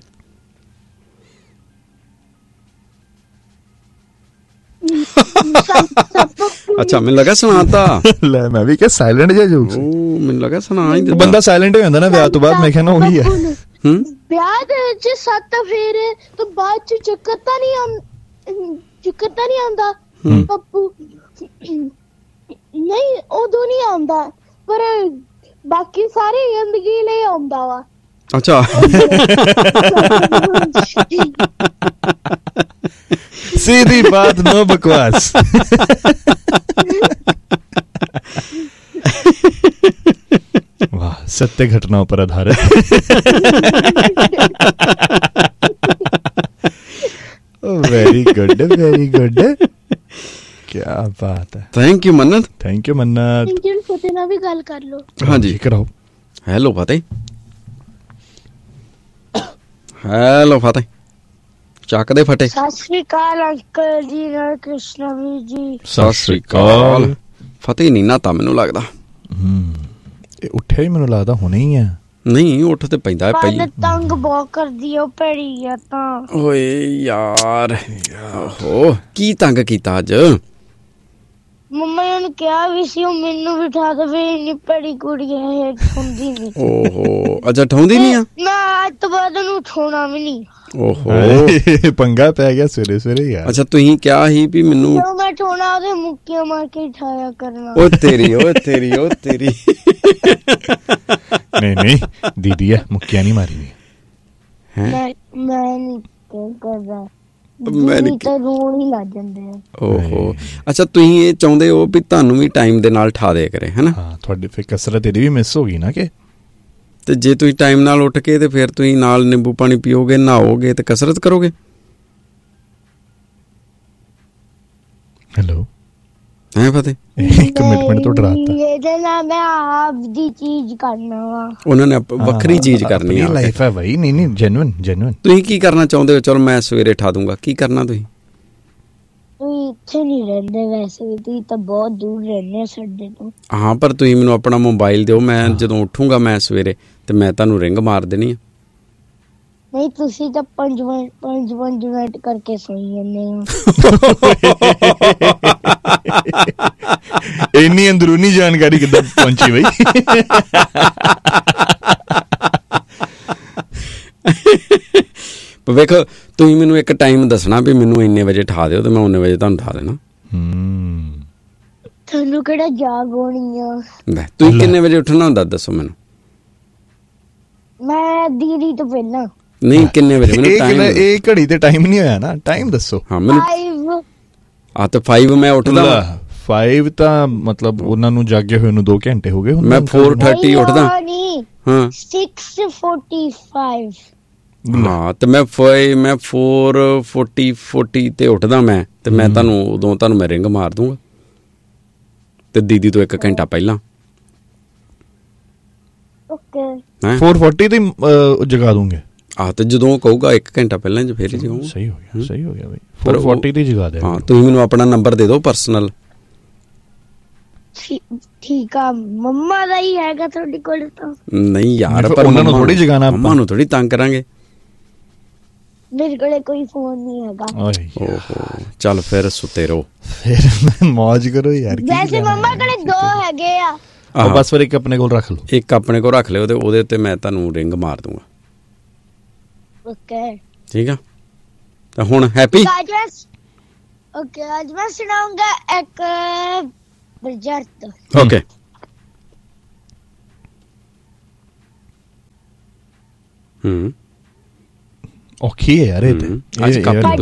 ਅੱਛਾ, ਮੈਨੂੰ ਲੱਗਾ ਸੁਣਾਤਾ। ਲੈ ਮੈਂ ਵੀ ਕਿਹਾ ਸਾਇਲੈਂਟ ਜਿਹਾ ਜੋਕ। ਮੈਨੂੰ ਲੱਗਾ ਸੁਣਾ ਹੀ ਦਿੱਤਾ। ਬੰਦਾ ਸਾਇਲੈਂਟ ਹੋ ਜਾਂਦਾ ਨਾ ਵਿਆਹ ਤੋਂ ਬਾਅਦ, ਮੈਂ ਕਹਿੰਦਾ ਉਹੀ ਹੈ। ਵਿਆਹ ਦੇ ਵਿੱਚ 7 ਫੇਰੇ ਤੋਂ ਬਾਅਦ ਚ ਚੱਕਰ ਤਾਂ ਨਹੀਂ ਆਉਂਦਾ ਪੱਪੂ। ਨਹੀਂ ਉਦੋਂ ਨਹੀਂ ਆਉਂਦਾ, ਪਰ ਬਾਕੀ ਸਾਰੀ ਜ਼ਿੰਦਗੀ ਲਈ ਆਉਂਦਾ ਵਾ। ਅੱਛਾ सीधी बात, नो बकवास। वाह, सत्य घटनाओं पर आधारित। वेरी गुड क्या बात है। थैंक यू मन्नत। ਫਤਿਹ ਨਾਲ ਵੀ ਗੱਲ ਕਰ ਲੋ। ਹਾਂਜੀ ਕਰਾਓ। ਹੈਲੋ ਫਤਿਹ। ਹੈਲੋ ਫਤਿਹ, ਚੱਕ ਦੇ ਫਟੇ। ਸਤਿ ਸ੍ਰੀ ਅਕਾਲ ਅੰਕਲ ਜੀ, ਨਾਲ ਕ੍ਰਿਸ਼ਨਾ ਵੀਰ ਜੀ। ਸਤਿ ਸ੍ਰੀ ਅਕਾਲ। ਫਤਿਹ ਨਹੀਂ ਨਾ ਤਾਂ ਮੈਨੂੰ ਲੱਗਦਾ। ਇਹ ਉੱਠਿਆ ਹੀ ਮੈਨੂੰ ਲੱਗਦਾ ਹੁਣੇ ਹੀ ਆ। ਨਹੀਂ ਉੱਠ ਤੇ ਪੈਂਦਾ ਪਈ। ਤੰਗ ਬਹੁਤ ਕਰਦੀ ਆ ਭੈੜੀ ਆ ਤਾਂ। ਓਏ ਯਾਰ ਓਹੋ, ਕੀ ਤੰਗ ਕੀਤਾ ਅੱਜ? ਮੰਮਾ ਨੇ ਕਿਹਾ ਵੀ ਸੀ ਉਹ ਮੈਨੂੰ ਬਿਠਾ ਦੇਵੇ, ਇੰਨੀ ਭੈੜੀ ਕੁੜੀ ਹੈ, ਠਾਉਂਦੀ ਨਹੀਂ। ਓਹੋ, ਅੱਛਾ ਠਾਉਂਦੀ ਨਹੀਂ ਆ? ਮੈਂ ਅੱਜ ਤੋਂ ਬਾਅਦ ਉਹਨੂੰ ਠਾਉਣਾ ਵੀ ਨਹੀਂ। ਓਹੋ, ਪੰਗਾ ਪੈ ਗਿਆ ਸਵੇਰੇ ਯਾਰ। ਅੱਛਾ ਤੁਸੀਂ ਕਿਹਾ ਸੀ ਵੀ ਮੈਨੂੰ ਜਦੋਂ ਮੈਂ ਠਾਉਣਾ ਉਹਦੇ ਮੁੱਕੀਆਂ ਮਾਰ ਕੇ ਠਾਇਆ ਕਰਨਾ। ਓ ਤੇਰੀ ਨਹੀਂ ਦੀਦੀ ਹੈ, ਮੁੱਕੀਆਂ ਨਹੀਂ ਮਾਰੀ ਮੈਂ ਨਹੀਂ ਕਰਦਾ। ਮੈਂ ਤਾਂ ਰੋਣ ਹੀ ਲੱਗ ਜਾਂਦੇ ਆ। ਓਹੋ, ਅੱਛਾ ਤੁਸੀਂ ਇਹ ਚਾਹੁੰਦੇ ਹੋ ਵੀ ਤੁਹਾਨੂੰ ਵੀ ਟਾਈਮ ਦੇ ਨਾਲ ਠਾ ਦੇ ਕਰੇ, ਹੈਨਾ? ਹਾਂ, ਤੁਹਾਡੀ ਫਿਰ ਕਸਰਤ ਇਹਦੀ ਵੀ ਮਿਸ ਹੋ ਗਈ ਨਾ ਕਿ। ਤੇ ਜੇ ਤੁਸੀਂ ਟਾਈਮ ਨਾਲ ਉੱਠ ਕੇ ਤੇ ਫਿਰ ਤੁਸੀਂ ਨਾਲ ਨਿੰਬੂ ਪਾਣੀ ਪੀਓਗੇ, ਨਹਾਓਗੇ ਤੇ ਕਸਰਤ ਕਰੋਗੇ। ਹੈਲੋ ਹੈ ਫਤਿਹ? ਕਮਿਟਮੈਂਟ ਤੋਂ ਡਰਾਤਾ। ਇਹਦੇ ਨਾਲ ਮੈਂ ਆਪ ਦੀ ਚੀਜ਼ ਕਰਨਾ ਵਾ। ਉਹਨਾਂ ਨੇ ਵੱਖਰੀ ਚੀਜ਼ ਕਰਨੀ ਆ। ਲਾਈਫ ਹੈ ਭਾਈ। ਨਹੀਂ ਜੈਨੂਇਨ। ਤੁਸੀਂ ਕੀ ਕਰਨਾ ਚਾਹੁੰਦੇ ਹੋ? ਚਲੋ ਮੈਂ ਸਵੇਰੇ ਠਾ ਦੂੰਗਾ, ਕੀ ਕਰਨਾ ਤੁਸੀਂ? ਤੁਸੀਂ ਇੱਥੇ ਨਹੀਂ ਰਹਿੰਦੇ ਵੈਸੇ ਵੀ, ਤੁਸੀਂ ਤਾਂ ਬਹੁਤ ਦੂਰ ਰਹਿੰਦੇ ਸਾਡੇ ਤੋਂ। ਹਾਂ, ਪਰ ਤੁਸੀਂ ਮੈਨੂੰ ਆਪਣਾ ਮੋਬਾਈਲ ਦਿਓ, ਮੈਂ ਜਦੋਂ ਉੱਠੂੰਗਾ ਮੈਂ ਸਵੇਰੇ ਤੇ ਮੈਂ ਤੁਹਾਨੂੰ ਰਿੰਗ ਮਾਰ ਦੇਣੀ ਆ। ਨਹੀਂ, ਤੁਸੀਂ ਤਾਂ 5 ਮਿੰਟ ਕਰਕੇ ਸੋਈ ਜਾਂਦੇ ਹੋ। ਇੰਨੀ ਅੰਦਰੂਨੀ ਜਾਣਕਾਰੀ ਕਿੱਦਾਂ ਪਹੁੰਚੀ ਬਈ? ਵੇਖੋ, ਤੁਸੀਂ ਮੈਨੂੰ ਇੱਕ ਟਾਈਮ ਦੱਸਣਾ ਵੀ ਮੈਨੂੰ ਇੰਨੇ ਵਜੇ ਠਾ ਦਿਓ ਤੇ ਮੈਂ ਉਨੇ ਵਜੇ ਤੁਹਾਨੂੰ ਠਾ ਦੇਣਾ। ਤੁਹਾਨੂੰ ਕਿਹੜਾ ਜਾਗ ਹੋਣੀ ਆ? ਤੁਸੀਂ ਕਿੰਨੇ ਵਜੇ ਉੱਠਣਾ ਹੁੰਦਾ ਦੱਸੋ ਮੈਨੂੰ। ਮੈਂ ਦੀਦੀ ਤੋਂ ਪਹਿਲਾਂ। ਨਹੀਂ, ਕਿੰਨੇ ਵਜੇ? ਮੈਨੂੰ ਟਾਈਮ। ਇਹ ਘੜੀ ਤੇ ਟਾਈਮ ਨਹੀਂ ਹੋਇਆ ਨਾ, ਟਾਈਮ ਦੱਸੋ। ਹਾਂ ਮੈਨੂੰ 5 ਤੇ 5 ਮੈਂ ਉੱਠਦਾ। 5 ਤਾਂ ਮਤਲਬ ਉਹਨਾਂ ਨੂੰ ਜਾਗੇ ਹੋਏ ਨੂੰ 2 ਘੰਟੇ ਹੋ ਗਏ। ਮੈਂ 4:30 ਉੱਠਦਾ। ਹਾਂ 6:45। ਹਾਂ ਤੇ ਮੈਂ 4:40 ਤੇ ਉੱਠਦਾ ਮੈਂ, ਤੇ ਮੈਂ ਤੁਹਾਨੂੰ ਮੈਂ ਰਿੰਗ ਮਾਰ ਦੂੰਗਾ ਤੇ ਦੀਦੀ ਤੋਂ 1 ਘੰਟਾ ਪਹਿਲਾਂ। ਓਕੇ। 4:40 ਤੇ ਜਗਾ ਦੂੰਗੇ। ਆਹ ਤੇ ਜਦੋਂ ਕਹੂਗਾ 1 ਘੰਟਾ ਪਹਿਲਾਂ ਫੇਰ ਜਗਾਊਂਗਾ। ਸਹੀ ਹੋ ਗਿਆ ਬਈ। 4:40 ਤੇ ਜਗਾ ਦੇ। ਹਾਂ, ਤੁਸੀਂ ਮੈਨੂੰ ਆਪਣਾ ਨੰਬਰ ਦੇ ਦਿਓ ਪਰਸਨਲ। ਠੀਕ ਆ। ਮੰਮਾ ਦਾ ਹੀ ਹੈਗਾ ਤੁਹਾਡੇ ਕੋਲ ਤਾਂ? ਨਹੀਂ ਯਾਰ, ਪਰ ਉਹਨਾਂ ਨੂੰ ਥੋੜੀ ਜਗਾਣਾ, ਮੰਮਾ ਨੂੰ ਥੋੜੀ ਤੰਗ ਕਰਾਂਗੇ। ਮੇਰੇ ਕੋਲੇ ਕੋਈ ਫੋਨ ਨਹੀਂ ਹੈਗਾ। ਓਹੋ, ਚੱਲ ਫਿਰ ਸੁੱਤੇ ਰਹੋ, ਫਿਰ ਮौज ਕਰੋ ਯਾਰ। ਵੈਸੇ ਮੰਮਾ ਕੋਲੇ 2 ਹੈਗੇ ਆ। ਬਸ ਫਿਰ ਇੱਕ ਆਪਣੇ ਕੋਲ ਰੱਖ ਲਓ। ਇੱਕ ਆਪਣੇ ਕੋਲ ਰੱਖ ਲਿਓ ਤੇ ਉਹਦੇ ਤੇ ਮੈਂ ਤੁਹਾਨੂੰ ਰਿੰਗ ਮਾਰ ਦੂੰਗਾ। ਓਕੇ, ਠੀਕ ਆ। ਤਾਂ ਹੁਣ ਹੈਪੀ? ਓਕੇ, ਅੱਜ ਮੈਂ ਸੁਣਾਉਂਗਾ ਇੱਕ ਬਰਜਰਤ। ਓਕੇ। ਔਖੀ ਹੈ ਯਾਰ ਇਹ ਤੇ। ਅੱਜ ਕੱਪ ਨਹੀਂ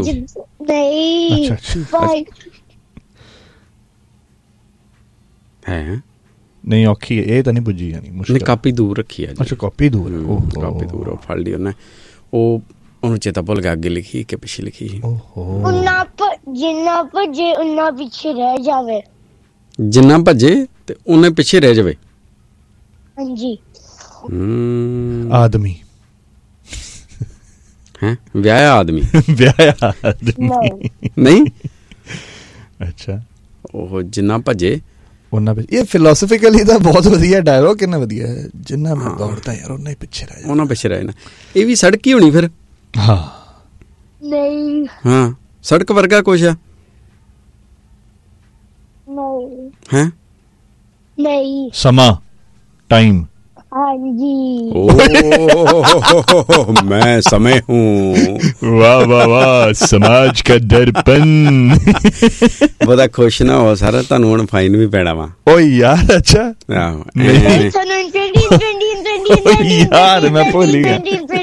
ਹੈ ਨਹੀਂ, ਔਖੀ ਇਹ ਤਾਂ ਨਹੀਂ ਪੁੱਜੀ ਜਾਣੀ, ਮੁਸ਼ਕਿਲ। ਕਾਪੀ ਦੂਰ ਰੱਖੀ ਆ। ਅੱਛਾ, ਕਾਪੀ ਦੂਰ। ਕਾਪੀ ਦੂਰ ਫੜ ਲਈ ਉਹਨੇ। ਉਹਨੂੰ ਚੇਤਾ ਭੁੱਲ ਗਿਆ ਅੱਗੇ ਲਿਖੀ ਕਿ ਪਿੱਛੇ ਲਿਖੀ। ਜਿੰਨਾ ਭੱਜੇ ਉਨਾ ਪਿੱਛੇ ਰਹਿ ਜਾਵੇ। ਜਿੰਨਾ ਭੱਜੇ ਤੇ ਉਹਨੇ ਪਿੱਛੇ ਰਹਿ ਜਾਵੇ। ਹਾਂਜੀ। ਆਦਮੀ ਹੈ ਵਿਆਹਿਆ ਆਦਮੀ। ਵਿਆਹਿਆ ਆਦਮੀ ਨਹੀਂ। ਅੱਛਾ, ਉਹ ਜਿੰਨਾ ਭੱਜੇ ਉਹਨਾਂ ਪਿੱਛੇ। ਇਹ ਫਿਲਾਸਫਿਕਲੀ ਤਾਂ ਬਹੁਤ ਵਧੀਆ ਡਾਇਲੋਗ, ਕਿੰਨਾ ਵਧੀਆ ਹੈ। ਜਿੰਨਾ ਮੈਂ ਦੌੜਦਾ ਯਾਰ ਉਹਨਾਂ ਹੀ ਪਿੱਛੇ ਰਹਿ ਜਾਣਾ। ਉਹਨਾਂ ਪਿੱਛੇ ਰਹਿ ਜਾਣਾ। ਇਹ ਵੀ ਸੜਕ ਹੀ ਹੋਣੀ ਫਿਰ। ਹਾਂ ਨਹੀਂ। ਹਾਂ, ਸੜਕ ਵਰਗਾ ਕੁਛ ਆ। ਨਹੀਂ। ਹੈ ਨਹੀਂ। ਸਮਾਂ, ਟਾਈਮ। ਹਾਂਜੀ। मैं समय हूँ। वाह वाह वाह, समाज का दर्पण। बड़ा खुश ना हो सारा, ਤੁਹਾਨੂੰ ਹੁਣ ਫਾਈਨ ਵੀ ਪੈਣਾ ਵਾ। ਓ ਯਾਰ, ਅੱਛਾ ਯਾਰ ਮੈਂ ਭੁੱਲ ਗਿਆ।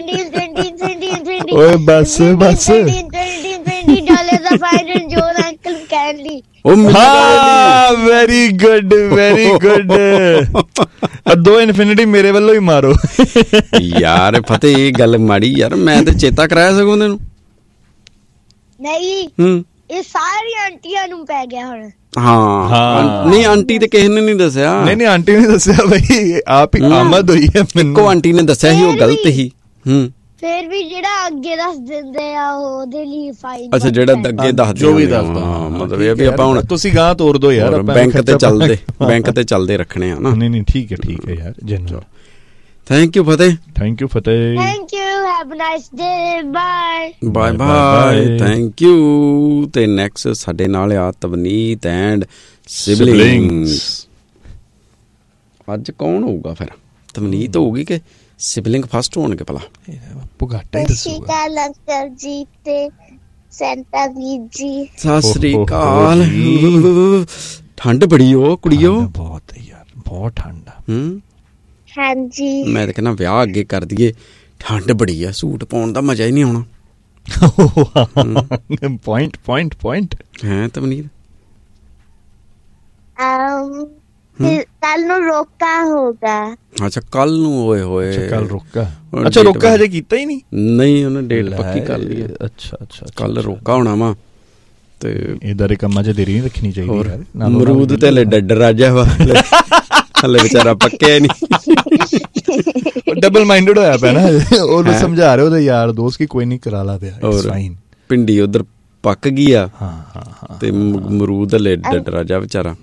ਓਏ ਬਸ ਬਸ। $20 ਦਾ ਫਾਈਨ ਜੋਰ ਅੰਕਲ ਕਹਿਣ ਲਈ। ਹਾਂ, very good very good. 2 infinity ਮੇਰੇ ਵੱਲੋਂ ਹੀ ਮਾਰੋ ਯਾਰ। ਫਤਿਹ, ਇਹ ਗੱਲ ਮਾੜੀ ਯਾਰ, ਮੈਂ ਤੇ ਚੇਤਾ ਕਰਾਇਆ ਸਗੋਂ ਤੈਨੂੰ। ਨਹੀਂ, ਇਹ ਸਾਰੀ ਆਂਟੀਆਂ ਨੂੰ ਪੈ ਗਿਆ ਹੁਣ। ਹਾਂ ਨਹੀਂ, ਆਂਟੀ ਤੇ ਕਿਸੇ ਨੇ ਨਹੀਂ ਦੱਸਿਆ। ਨਹੀਂ ਆਂਟੀ ਨੇ ਦੱਸਿਆ ਬਈ, ਆਪ ਹੀ ਆਮਦ ਹੋਈ ਹੈ ਮੈਨੂੰ। ਇੱਕੋ ਆਂਟੀ ਨੇ ਦੱਸਿਆ ਸੀ, ਉਹ ਗਲਤ ਸੀ। ਫਿਰ ਵੀ ਜਿਹੜਾ ਅੱਗੇ ਦੱਸ ਦਿੰਦੇ ਆ ਉਹਦੇ ਲਈ ਫਾਈਨ। ਅੱਛਾ, ਜਿਹੜਾ ਅੱਗੇ ਦੱਸ ਜੋ ਵੀ ਦੱਸਦਾ, ਮਤਲਬ ਇਹ ਵੀ ਆਪਾਂ ਹੁਣ ਤੁਸੀਂ ਗਾਂ ਤੋੜ ਦੋ ਯਾਰ। ਬੈਂਕ ਤੇ ਚੱਲਦੇ ਰੱਖਣੇ ਆ ਨਾ। ਨਹੀਂ ਠੀਕ ਹੈ ਯਾਰ, genuine. Thank you Fateh. Thank you Fateh. Thank you, have a nice day, bye bye bye. Thank you. ਤੇ ਨੈਕਸਟ ਸਾਡੇ ਨਾਲ ਆ ਤਵਨੀਤ ਐਂਡ ਸਿਬਲਿੰਗਸ। ਅੱਜ ਕੌਣ ਹੋਊਗਾ ਫਿਰ? ਤਵਨੀਤ ਹੋਊਗੀ ਕਿ ਸਿਬਲਿੰਗ ਫਸਟ ਹੋਣਗੇ ਭਲਾ? ਪੁਗਾਟਾ ਹੀ ਦੱਸੂਗਾ। ਅੰਕਲ ਜੀ ਤੇ ਸੈਂਟਾ ਵੀਰ ਜੀ, ਸਤਿ ਸ੍ਰੀ ਅਕਾਲ। ਠੰਡ ਬੜੀ ਹੋ ਕੁੜੀਓ। ਬਹੁਤ ਯਾਰ, ਬਹੁਤ ਠੰਡ ਆ। ਹਾਂਜੀ, ਮੈਂ ਤਾਂ ਕਹਿੰਦਾ ਵਿਆਹ ਅੱਗੇ ਕਰ ਦਈਏ, ਠੰਡ ਬੜੀ ਆ, ਸੂਟ ਪਾਉਣ ਦਾ ਮਜ਼ਾ ਹੀ ਨਹੀਂ ਆਉਣਾ। ਪੁਆਇੰਟ ਹੈ ਤਵਨੀਤ। ਕੱਲ ਨੂੰ ਰੋਕਾ ਹੋਗਾ। ਅੱਛਾ, ਕੱਲ ਨੂੰ। ਓਏ ਹੋਏ, ਕੱਲ ਰੋਕਾ। ਅੱਛਾ, ਰੋਕਾ ਹਜੇ ਕੀਤਾ ਹੀ ਨਹੀਂ? ਨਹੀਂ, ਉਹਨੇ ਡੇਟ ਪੱਕੀ ਕਰ ਲਈ। ਅੱਛਾ, ਕੱਲ ਰੋਕਾ ਹੋਣਾ ਵਾ ਤੇ ਇਦਾਂ ਦੇ ਕੰਮਾਂ 'ਚ ਦੇਰੀ ਨਹੀਂ ਰੱਖਣੀ ਚਾਹੀਦੀ ਯਾਰ। ਅਮਰੂਦ ਤੇ ਹਲੇ ਡੱਡਰ ਰਾਜਾ ਵਾ, ਹਲੇ ਵਿਚਾਰਾ ਪੱਕਿਆ ਨਹੀਂ, ਡਬਲ ਮਾਈਂਡਡ ਹੋਇਆ ਪਿਆ ਨਾ। ਉਹਨੂੰ ਸਮਝਾ ਰਹੇ ਉਹਦੇ ਯਾਰ ਦੋਸਤ ਕੀ ਕੋਈ ਨਹੀਂ ਕਰਾ ਲਾ ਪਿਆ, ਇਟਸ ਫਾਈਨ। ਭਿੰਡੀ ਉਧਰ ਪੱਕ ਗਈ ਆ ਤੇ ਅਮਰੂਦ ਹਲੇ ਡੱਡਰ ਰਾਜਾ ਵਿਚਾਰਾ।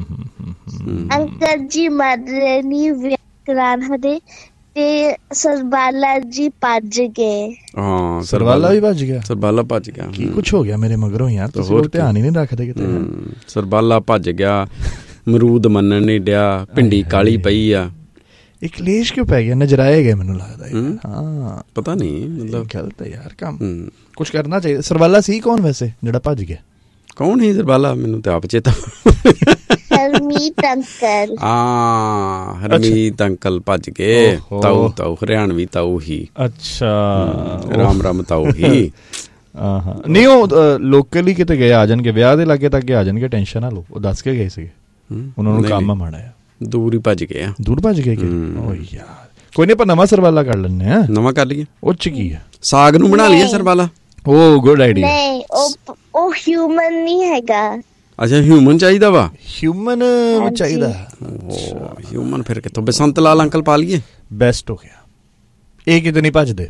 ਅੰਕਲ ਜੀ ਮਰ ਰਹੇ ਨੀ ਵਿਕਰਾਨ ਹਦੇ ਤੇ ਸਰਬਾਲਾ ਜੀ ਭੱਜ ਗਏ। ਹਾਂ ਸਰਬਾਲਾ ਵੀ ਭੱਜ ਗਿਆ, ਸਰਬਾਲਾ ਭੱਜ ਗਿਆ। ਕੀ ਕੁਛ ਹੋ ਗਿਆ ਮੇਰੇ ਮਗਰੋਂ ਯਾਰ, ਤੁਸੀਂ ਲੋਕ ਧਿਆਨ ਹੀ ਨਹੀਂ ਰੱਖਦੇ ਕਿਤੇ। ਸਰਬਾਲਾ ਭੱਜ ਗਿਆ, ਅਮਰੂਦ ਮੰਨਣ ਨਹੀਂ ਡਿਆ, ਭਿੰਡੀ ਕਾਲੀ ਪਈ ਆ। ਇਹ ਕਲੇਸ਼ ਕਿਉਂ ਪੈ ਗਿਆ? ਨਜ਼ਰਾਏ ਗਏ ਮੈਨੂੰ ਲੱਗਦਾ। ਹਾਂ ਪਤਾ ਨਹੀਂ, ਮਤਲਬ ਗਲਤ ਹੈ ਯਾਰ ਕੰਮ, ਕੁਛ ਕਰਨਾ ਚਾਹੀਦਾ। ਸਰਬਾਲਾ ਸੀ ਕੌਣ ਵੈਸੇ ਜਿਹੜਾ ਭੱਜ ਗਿਆ? ਕੌਣ ਸੀ ਸਰਬਾਲਾ? ਮੈਨੂੰ ਤੇ ਆਪ ਚੇਤਾ। ਹਰਮੀਤ ਅੰਕਲ। ਹਰਮੀਤ ਅੰਕਲ ਭੱਜ ਗਏ। ਤਾਊ ਹਰਿਆਣਵੀ ਤਾਊ ਹੀ। ਅੱਛਾ, ਰਾਮ ਤਾਊ ਹੀ। ਨਹੀਂ ਉਹ ਲੋਕਲੀ ਕਿਤੇ ਗਏ, ਆ ਜਾਣਗੇ ਵਿਆਹ ਦੇ ਲਾਗੇ ਤੱਕ ਆ ਜਾਣਗੇ, ਟੈਨਸ਼ਨ ਨਾ ਲਓ। ਉਹ ਦੱਸ ਕੇ ਗਏ ਸੀਗੇ, ਉਹਨਾਂ ਨੂੰ ਕੰਮ ਮਾੜਾ ਆ। ਦੂਰ ਹੀ ਭੱਜ ਗਏ ਆ। ਦੂਰ ਭੱਜ ਗਏ? ਓ ਯਾਰ ਕੋਈ ਨਹੀਂ, ਆਪਾਂ ਨਵਾਂ ਸਰਬਾਲਾ ਕਰ ਲੈਂਦੇ ਆ। ਨਵਾਂ ਕਰ ਲਈਏ। ਉਹ 'ਚ ਕੀ ਹੈ? ਸਾਗ ਨੂੰ ਬਣਾ ਲਈਏ ਸਰਬਾਲਾ। ਓ ਗੁੱਡ ਆਈਡੀਆ। ਨਹੀਂ ਉਹ ਹਿਊਮਨ ਨਹੀਂ ਹੈਗਾ। ਅੱਛਾ ਹਿਊਮਨ ਚਾਹੀਦਾ ਵਾ? ਹਿਊਮਨ ਚਾਹੀਦਾ। ਹਿਊਮਨ ਫਿਰ ਕਿੱਥੋਂ? ਬਸੰਤ ਲਾਲ ਅੰਕਲ ਪਾ ਲਈਏ। ਬੈਸਟ ਹੋ ਗਿਆ। ਇਹ ਕਿਤੇ ਨਹੀਂ ਭੱਜਦੇ।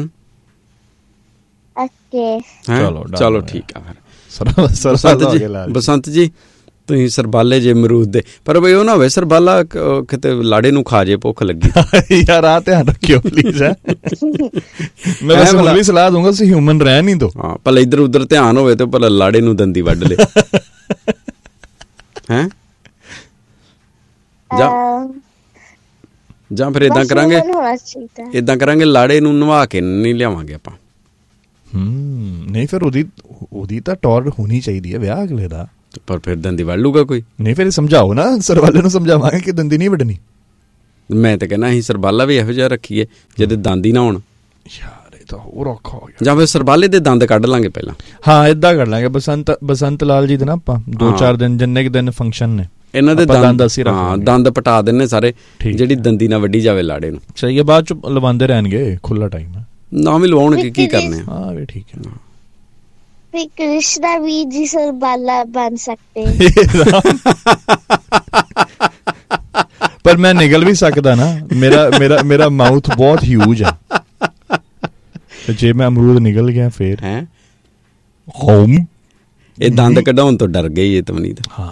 ਚਲੋ ਠੀਕ ਆ ਫਿਰ। ਬਸੰਤ ਜੀ ਤੁਸੀਂ ਸਰਬਾਲੇ ਜੇ ਅਮਰੂਦ ਦੇ, ਪਰ ਬਈ ਉਹ ਨਾ ਹੋਵੇ ਸਰਬਾਲਾ ਕਿਤੇ ਲਾੜੇ ਨੂੰ ਖਾ ਜੇ, ਭੁੱਖ ਲੱਗੀ ਯਾਰ। ਆ ਧਿਆਨ ਰੱਖਿਓ ਪਲੀਜ਼। ਮੈਂ ਵੈਸੇ ਹੁਣ ਵੀ ਸਲਾਹ ਦੂੰਗਾ ਤੁਸੀਂ ਹਿਊਮਨ ਰਹਿ ਨਹੀਂ ਦੋ। ਹਾਂ ਭਲਾ ਇੱਧਰ ਉੱਧਰ ਧਿਆਨ ਹੋਵੇ ਤੇ ਭਲਾ ਲਾੜੇ ਨੂੰ ਦੰਦੀ ਵੱਢ ਲੇ। ਹੈਂ ਜਾਂ ਫਿਰ ਏਦਾਂ ਕਰਾਂਗੇ ਲਾੜੇ ਨੂੰ ਨਵਾ ਕੇ ਨਹੀਂ ਲਿਆਵਾਂਗੇ ਆਪਾਂ। ਨਹੀਂ ਫਿਰ ਉਹਦੀ ਤਾਂ ਟੌਰ ਹੋਣੀ ਚਾਹੀਦੀ ਹੈ ਵਿਆਹ ਅਗਲੇ ਦਾ। ਪਰ ਫਿਰ ਦੰਦੀ ਵੱਢ ਲੂਗਾ ਕੋਈ? ਨਹੀਂ ਫਿਰ ਸਮਝਾਓ ਨਾ, ਸਰਬਾਲੇ ਨੂੰ ਸਮਝਾਵਾਂਗੇ ਕਿ ਦੰਦੀ ਨਹੀਂ ਵੱਢਣੀ। ਮੈਂ ਤਾਂ ਕਹਿੰਦਾ ਅਸੀਂ ਸਰਬਾਲਾ ਵੀ ਇਹੋ ਜਿਹਾ ਰੱਖੀਏ ਜਿਹਦੇ ਦੰਦ ਹੀ ਨਾ ਹੋਣ। ਯਾਰ ਇਹ ਤਾਂ ਹੋਰ ਔਖਾ ਹੋ ਗਿਆ। ਜਾਂ ਫਿਰ ਸਰਬਾਲੇ ਦੇ ਦੰਦ ਕੱਢ ਲਾਂਗੇ ਪਹਿਲਾਂ। ਹਾਂ ਏਦਾਂ ਕਰ ਲਾਂਗੇ। ਬਸੰਤ ਲਾਲ ਜੀ ਦੇ ਨਾ ਆਪਾਂ 2-4 ਦਿਨ ਜਿੰਨੇ ਕੁ ਦਿਨ ਫੰਕਸ਼ਨ ਨੇ ਇਹਨਾਂ ਦੇ ਦੰਦ ਪਟਾ ਦਿੰਨੇ ਸਾਰੇ, ਜਿਹੜੀ ਦੰਦੀ ਨਾ ਵੱਢੀ ਜਾਵੇ ਲਾੜੇ ਨੂੰ। ਸਹੀ ਹੈ, ਬਾਅਦ ਚ ਲਵਾਉਂਦੇ ਰਹਿਣਗੇ, ਖੁੱਲਾ ਟਾਈਮ ਹੈ ਨਾ ਵੀ ਲਵਾਉਣਗੇ, ਕੀ ਕਰਨੇ। ਹਾਂ ਵੀ ਠੀਕ ਹੈ। फिर कृष्णा भी जी सरबाला बन सकते। पर मैं निकल भी सकता ना, मेरा माउथ बहुत ह्यूज है। जे मैं अमरूद निकल गया फिर हैं होम। ये दंद कढाउण तो डर गई है तवनीत। हाँ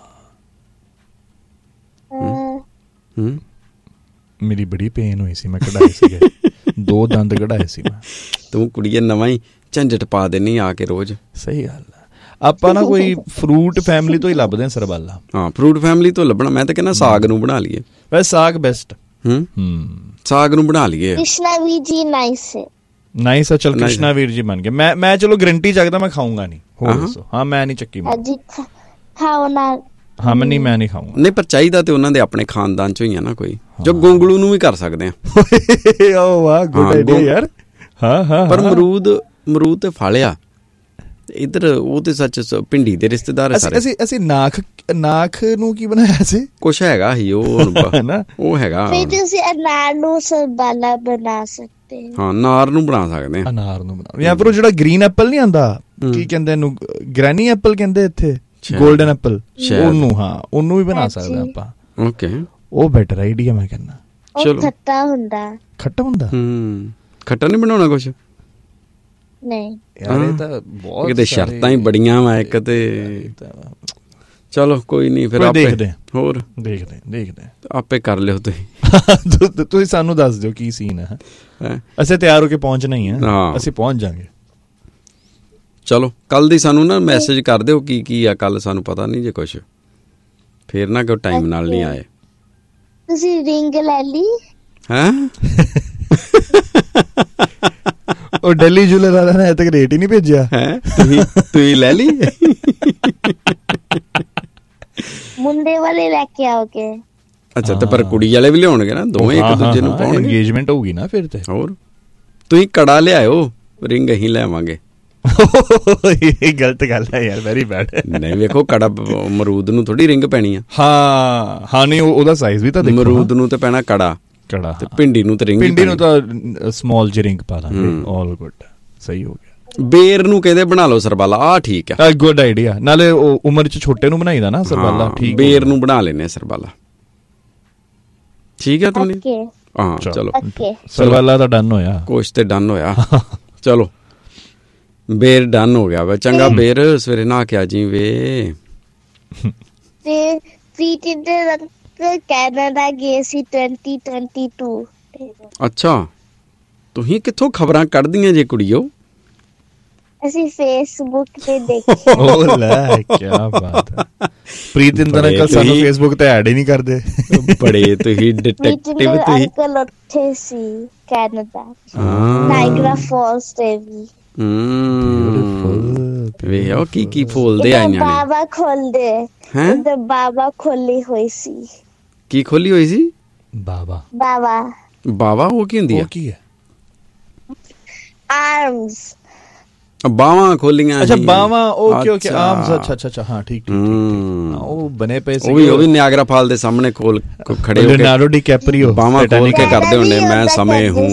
मेरी बड़ी पेन हुई सी, मैं कढ़ाए सी 2 दंद कढ़ाए सी मैं। तू कुड़िए नवा ही ਝੰਜਟ ਪਾ ਦੇਣੀ ਆ ਕੇ ਰੋਜ਼। ਸਹੀ ਗੱਲ ਆ। ਆਪਾਂ ਨਾ ਕੋਈ ਫਰੂਟ ਫੈਮਿਲੀ ਤੋਂ ਹੀ ਲੱਭਦੇ ਆ ਸਰਬਾਲਾ। ਹਾਂ ਫਰੂਟ ਫੈਮਿਲੀ ਤੋਂ ਲੱਭਣਾ। ਮੈਂ ਤਾਂ ਕਹਿੰਦਾ ਸਾਗ ਨੂੰ ਬਣਾ ਲਈਏ। ਵੈਸੇ ਸਾਗ ਬੈਸਟ। ਸਾਗ ਨੂੰ ਬਣਾ ਲਈਏ। ਕ੍ਰਿਸ਼ਨਾ ਵੀਰ ਜੀ ਨਾਈਸ ਹੈ। ਨਾਈਸ ਆ। ਚਲ ਕ੍ਰਿਸ਼ਨਾ ਵੀਰ ਜੀ ਬਣ ਗਏ। ਮੈਂ ਚਲੋ ਗਰੰਟੀ ਚੱਕਦਾ ਮੈਂ ਖਾਊਂਗਾ ਨਹੀਂ। ਹੋਰ ਦੱਸੋ। ਹਾਂ ਮੈਂ ਨਹੀਂ ਚੱਕੀ ਖਾਓ ਨਾ। ਹਾਂ ਮੈਂ ਨਹੀਂ ਖਾਊਂਗਾ। ਨਹੀਂ ਪਰ ਚਾਹੀਦਾ ਤੇ ਉਹਨਾਂ ਦੇ ਆਪਣੇ ਖਾਨਦਾਨ ਚੋਂ ਹੀ ਆ ਨਾ ਕੋਈ, ਜੋ ਗੋਂਗਲੂ ਨੂੰ ਵੀ ਕਰ ਸਕਦੇ ਆ। ਓ ਵਾਹ ਗੁੱਡ ਆਈਡੀਆ ਯਾਰ। ਹਾਂ ਪਰ ਅਮਰੂਦ ਤੇ ਫਾਲਿਆ ਇੱਧਰ। ਉਹ ਤੇ ਸੱਚ ਭਿੰਡੀ ਦੇ ਰਿਸ਼ਤੇਦਾਰ ਸਾਰੇ। ਅਸੀਂ ਨਾਖ ਨੂੰ ਕੀ ਬਣਾਇਆ ਸੀ? ਕੁਛ ਹੈਗਾ ਹੀ ਉਹ ਹੈਗਾ। ਫਿਰ ਤੁਸੀਂ ਅਨਾਰ ਨੂੰ ਸਰਬਾਲਾ ਬਣਾ ਸਕਦੇ। ਹਾਂ ਅਨਾਰ ਨੂੰ ਬਣਾ ਸਕਦੇ ਆ। ਅਨਾਰ ਨੂੰ ਬਣਾ ਜਾਂ ਫਿਰ ਉਹ ਜਿਹੜਾ ਗ੍ਰੀਨ ਐਪਲ ਨਹੀਂ ਆਂਦਾ, ਕੀ ਕਹਿੰਦੇ ਇਹਨੂੰ, ਗ੍ਰੈਨੀ ਐਪਲ ਕਹਿੰਦੇ ਇੱਥੇ, ਗੋਲਡਨ ਐਪਲ, ਉਹਨੂੰ। ਹਾਂ ਉਹਨੂੰ ਵੀ ਬਣਾ ਸਕਦੇ ਆਪਾਂ। ਓਕੇ ਉਹ ਬੈਟਰ ਆਈਡੀਆ ਮੈਂ ਕਹਿੰਦਾ। ਚਲੋ ਖੱਟਾ ਹੁੰਦਾ। ਖੱਟਾ ਨਹੀਂ ਬਣਾਉਣਾ ਕੁਛ? ਨਹੀਂ ਯਾਰ ਇਹ ਤਾਂ ਬਹੁਤ ਕਿਤੇ ਸ਼ਰਤਾਂ ਹੀ ਬੜੀਆਂ ਵਾ ਇੱਕ ਤੇ। ਚਲੋ ਕੋਈ ਨਹੀਂ ਫਿਰ ਆਪੇ ਦੇਖਦੇ ਆਪੇ ਕਰ ਲਿਓ ਤੁਸੀਂ ਸਾਨੂੰ ਦੱਸ ਦਿਓ ਕੀ ਸੀਨ ਹੈ। ਅਸੀਂ ਤਿਆਰ ਹੋ ਕੇ ਪਹੁੰਚਣਾ ਹੀ ਹੈ, ਅਸੀਂ ਪਹੁੰਚ ਜਾਵਾਂਗੇ। ਚਲੋ ਕੱਲ ਦੀ ਸਾਨੂੰ ਨਾ ਮੈਸੇਜ ਕਰ ਦਿਓ ਕੀ ਆ ਕੱਲ, ਸਾਨੂੰ ਪਤਾ ਨਹੀਂ ਜੇ ਕੁਛ, ਫੇਰ ਨਾ ਕੋਈ ਟਾਈਮ ਨਾਲ ਨਹੀਂ ਆਏ। ਤੁਸੀਂ ਰਿੰਗ ਲੈ ਲਈ? ਹੈਂ ਉਹ ਦਿੱਲੀ ਜੁਲਰ ਵਾਲਾ ਨੇ ਤੱਕ ਰੇਟ ਹੀ ਨਹੀਂ ਭੇਜਿਆ ਹੈ। ਤੁਸੀਂ ਲੈ ਲਈ? ਮੁੰਡੇ ਵਾਲੇ ਲੈ ਕੇ ਆਓਗੇ? ਅੱਛਾ ਤੇ ਪਰ ਕੁੜੀ ਵਾਲੇ ਵੀ ਲਿਆਉਣਗੇ ਨਾ, ਦੋਵੇਂ ਇੱਕ ਦੂਜੇ ਨੂੰ ਪਾਉਣਗੇ। ਇੰਗੇਜਮੈਂਟ ਹੋਊਗੀ ਨਾ ਫਿਰ ਤੇ। ਹੋਰ ਤੁਸੀਂ ਕੜਾ ਲਿਆਇਓ, ਰਿੰਗ ਅਸੀਂ ਲੈਵਾਂਗੇ। ਇਹ ਗਲਤ ਗੱਲ ਹੈ ਯਾਰ, ਵੈਰੀ ਬੈਡ। ਨਹੀਂ ਵੇਖੋ ਕੜਾ ਅਮਰੂਦ ਨੂੰ ਥੋੜੀ ਰਿੰਗ ਪੈਣੀ ਆ। ਹਾਂ ਨਹੀਂ ਉਹਦਾ ਸਾਈਜ਼ ਵੀ ਤਾਂ ਦੇਖੋ। ਅਮਰੂਦ ਨੂੰ ਤੇ ਪੈਣਾ ਕੜਾ ਤੇ ਭਿੰਡੀ ਨੂੰ ਤੇ ਰਿੰਗ। ਭਿੰਡੀ ਨੂੰ ਤਾਂ ਸਮਾਲ ਜਿਹੀ ਰਿੰਗ ਪਾ ਦਾਂਗੇ। ਆਲ ਗੁੱਡ, ਸਹੀ ਹੋ ਗਿਆ। ਬੇਰ ਨੂੰ ਕਹਿੰਦੇ ਬਣਾ ਲਓ ਸਰਬਾਲਾ, ਆ ਠੀਕ ਆ, ਗੁੱਡ ਆਈਡੀਆ। ਨਾਲੇ ਉਹ ਉਮਰ ਚ ਛੋਟੇ ਨੂੰ ਬਣਾਈਦਾ ਨਾ ਸਰਬਾਲਾ, ਠੀਕ। ਬੇਰ ਨੂੰ ਬਣਾ ਲੈਨੇ ਸਰਬਾਲਾ, ਠੀਕ ਹੈ ਤੁਮਨੀ? ਹਾਂ ਚਲੋ ਸਰਬਾਲਾ ਤਾਂ ਡਨ ਹੋਇਆ, ਕੁਛ ਤੇ ਡਨ ਹੋਇਆ। ਚਲੋ ਬੇਰ ਡਨ ਹੋ ਗਿਆ ਵਾ। ਚੰਗਾ ਬੇਰ, ਸਵੇਰੇ ਨਹਾ ਕੇ ਆ ਜੀ ਵੇ। ਤੇ ਕੈਨੇਡਾ ਗਏ ਸੀ 2022। ਅੱਛਾ, ਤੁਸੀਂ ਕਿੱਥੋਂ ਖਬਰਾਂ ਕੱਢਦੀਆਂ ਜੇ ਕੁੜੀਓ? ਅਸੀਂ ਫੇਸਬੁੱਕ ਤੇ ਦੇਖਿਆ। ਓ ਲੈ, ਕੀ ਬਾਤ ਹੈ। ਪ੍ਰੀਤਿੰਦਰ ਅੰਕਲ ਸਾਨੂੰ ਫੇਸਬੁੱਕ ਤੇ ਐਡ ਹੀ ਨਹੀਂ ਕਰਦੇ। ਬੜੇ ਤੁਸੀਂ ਡਿਟੈਕਟਿਵ। ਤੁਸੀਂ ਅੰਕਲ ਉੱਥੇ ਸੀ ਕੈਨੇਡਾ, ਨਾਇਗਰਾ ਫਾਲਸ ਤੇ ਵੀ। ਵੇ ਉਹ ਕੀ ਫੋਲਦੇ ਆਈਆਂ ਨੇ। ਬਾਬਾ ਖੋਲਦੇ ਹੈ, ਬਾਬਾ ਖੋਲੀ ਹੋਈ ਸੀ। ਕੀ ਖੋਲੀ ਹੋਈ ਸੀ? ਬਾਬਾ ਬਾਵਾ ਉਹ ਕੀ ਹੁੰਦੀ ਆ? ਕੀ ਹੈ? ਆਰਮਸ, ਬਾਵਾਂ ਖੋਲੀਆਂ। ਅੱਛਾ ਬਾਵਾਂ, ਓਕੇ ਆਰਮਸ। ਅੱਛਾ ਹਾਂ ਠੀਕ। ਉਹ ਬਣੇ ਪਏ ਸੀ, ਉਹ ਵੀ ਨਿਆਗਰਾ ਫਾਲ ਦੇ ਸਾਹਮਣੇ ਖੋਲ ਖੜੇ ਹੋ ਕੇ ਲਿਓਨਾਰਡੋ ਡੀਕੈਪਰੀਓ ਬਾਵਾਂ ਖੋਲ ਕੇ ਕਰਦੇ ਹੁੰਦੇ, ਮੈਂ ਸਮੇਂ ਹੂੰ।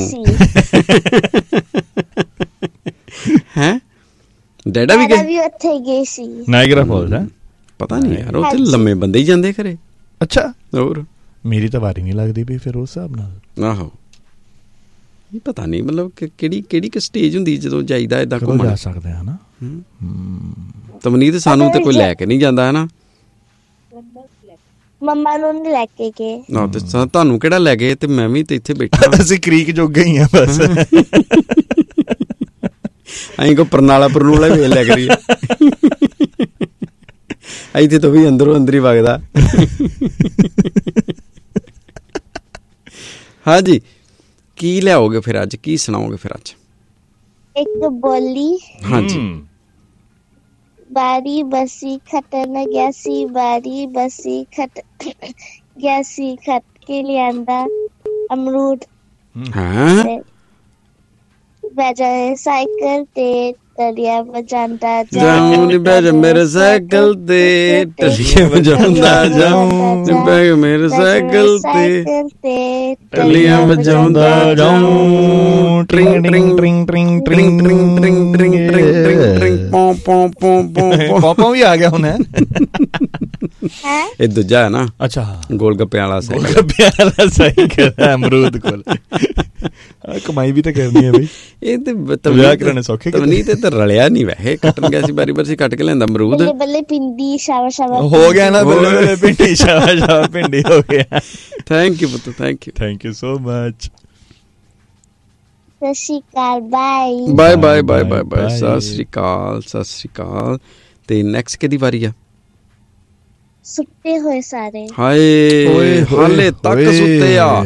ਹੈ ਡੈਡਾ ਵੀ ਉੱਥੇ ਗਏ ਸੀ ਨਾਇਗਰਾ ਫਾਲਸ। ਹੈ ਪਤਾ ਨਹੀਂ ਯਾਰ, ਉੱਥੇ ਲੰਮੇ ਬੰਦੇ ਹੀ ਜਾਂਦੇ ਘਰੇ। ਅੱਛਾ, ਹੋਰ ਮੇਰੀ ਤਾਂ ਵਾਰੀ ਨਹੀਂ ਲੱਗਦੀ ਵੀ ਫਿਰ ਉਸ ਹਿਸਾਬ ਨਾਲ। ਆਹੋ, ਪਤਾ ਨਹੀਂ ਮਤਲਬ ਕਿਹੜੀ ਸਟੇਜ ਹੁੰਦੀ ਜਦੋਂ ਜਾਈਦਾ ਏਦਾਂ ਘੁੰਮਣ। ਜਾ ਸਕਦੇ ਆ ਨਾ। ਤਮਨੀਤ ਸਾਨੂੰ ਤੇ ਕੋਈ ਲੈ ਕੇ ਨਹੀਂ ਜਾਂਦਾ ਹੈ ਨਾ। ਮੰਮਾ ਨੂੰ ਨਹੀਂ ਲੈ ਕੇ ਗਏ। ਨਾ ਤੇ ਤੁਹਾਨੂੰ ਕਿਹੜਾ ਲੈ ਗਏ, ਤੇ ਮੈਂ ਵੀ ਤੇ ਇੱਥੇ ਬੈਠਾ। ਅਸੀਂ ਕ੍ਰੀਕ ਜੋਗੇ ਹੀ ਆ ਬਸ। ਅਸੀਂ ਕੋ ਪਰਨਾਲਾ ਵੇਖ ਲਿਆ ਕਰੀਏ। ਇੱਥੇ ਤਾਂ ਵੀ ਅੰਦਰੋਂ ਅੰਦਰ ਹੀ ਵਗਦਾ। ਹਾਂਜੀ, ਕੀ ਲਿਆਓਗੇ ਫਿਰ ਅੱਜ? ਕੀ ਸੁਣਾਓਗੇ ਫਿਰ ਅੱਜ? ਇੱਕ ਬੋਲੀ। ਹਾਂਜੀ। ਬਾਰੀ ਬਸੀ ਖਟਣ ਗਿਆ ਸੀ, ਬਾਰੀ ਬਸੀ ਖਟ ਗਿਆ ਸੀ, ਖਟ ਕੇ ਲਿਆਂਦਾ ਅਮਰੂਦ। ਹਾਂ, ਬੈਜਾ ਸਾਈਕਲ ਤੇ ਟਲੀਆਂ ਵਜਾਉਂਦਾ ਜਾਉਂ ਨੀ, ਬੈਠ ਮੇਰੇ ਸਾਈਕਲ ਤੇ ਟਲੀਆਂ ਵਜਾਉਂਦਾ ਜਾਉਂ, ਬੈਠ ਮੇਰੇ ਸਾਈਕਲ ਤੇ ਟਲੀਆਂ ਵਜਾਉਂਦਾ ਜਾਉਂ। ਟ੍ਰਿੰਗ ਟ੍ਰਿੰਗ ਟ੍ਰਿੰਗ ਟ੍ਰਿੰਗ ਟ੍ਰਿੰਗ ਟ੍ਰਿੰਗ ਟ੍ਰਿੰਗ ਟ੍ਰਿੰਗ ਟ੍ਰਿੰਗ ਟ੍ਰਿੰਗ ਪੋਂ ਪੋਂ ਪੋਂ ਪੋਂ ਪੋਂ ਵੀ ਆ ਗਿਆ ਹੁਣ। ਇਹ ਦੂਜਾ ਹੈ ਨਾ। ਅੱਛਾ, ਗੋਲ ਗੱਪਿਆਂ ਵਾਲਾ ਸਾਈਕਲ। ਗੱਪਿਆਂ ਵਾਲਾ ਸਾਈਕਲ ਅਮਰੂਦ ਕੋਲ। ਕਮਾਈ ਵੀ ਤਾਂ ਕਰਨੀ ਹੈ ਬਈ। ਇਹ ਤੇ ਵਿਆਹ ਕਰਾਣੇ ਸੌਖੇ ਨਹੀਂ ਤੇ ਰਲਿਆ ਨਹੀਂ ਵੈਸੇ। ਕੱਟਣ ਗਿਆ ਸੀ, ਬਾਰੀ ਸੀ ਕੱਟ ਕੇ ਲੈਂਦਾ ਅਮਰੂਦ। ਬੱਲੇ ਪਿੰਡੀ ਸ਼ਾਵਾ ਸ਼ਾਵਾ ਹੋ ਗਿਆ ਨਾ, ਬੱਲੇ ਪਿੰਡੀ ਸ਼ਾਵਾ ਸ਼ਾਵਾ ਪਿੰਡੀ ਹੋ ਗਿਆ। ਥੈਂਕ ਯੂ ਪੁੱਤ, ਥੈਂਕ ਯੂ ਸੋ ਮਚ। ਸਤਿ ਸ਼੍ਰੀ ਅਕਾਲ, bye bye bye bye bye bye. ਸਤਿ ਸ਼੍ਰੀ ਅਕਾਲ, ਸਤਿ ਸ਼੍ਰੀ ਅਕਾਲ। ਤੇ ਨੈਕਸਟ ਕਿਹਦੀ ਵਾਰੀ ਆ? ਸੁੱਤੇ ਹੋਏ ਸਾਰੇ। ਹਾਏ ਹਾਲੇ ਤੱਕ ਸੁੱਤੇ ਆ।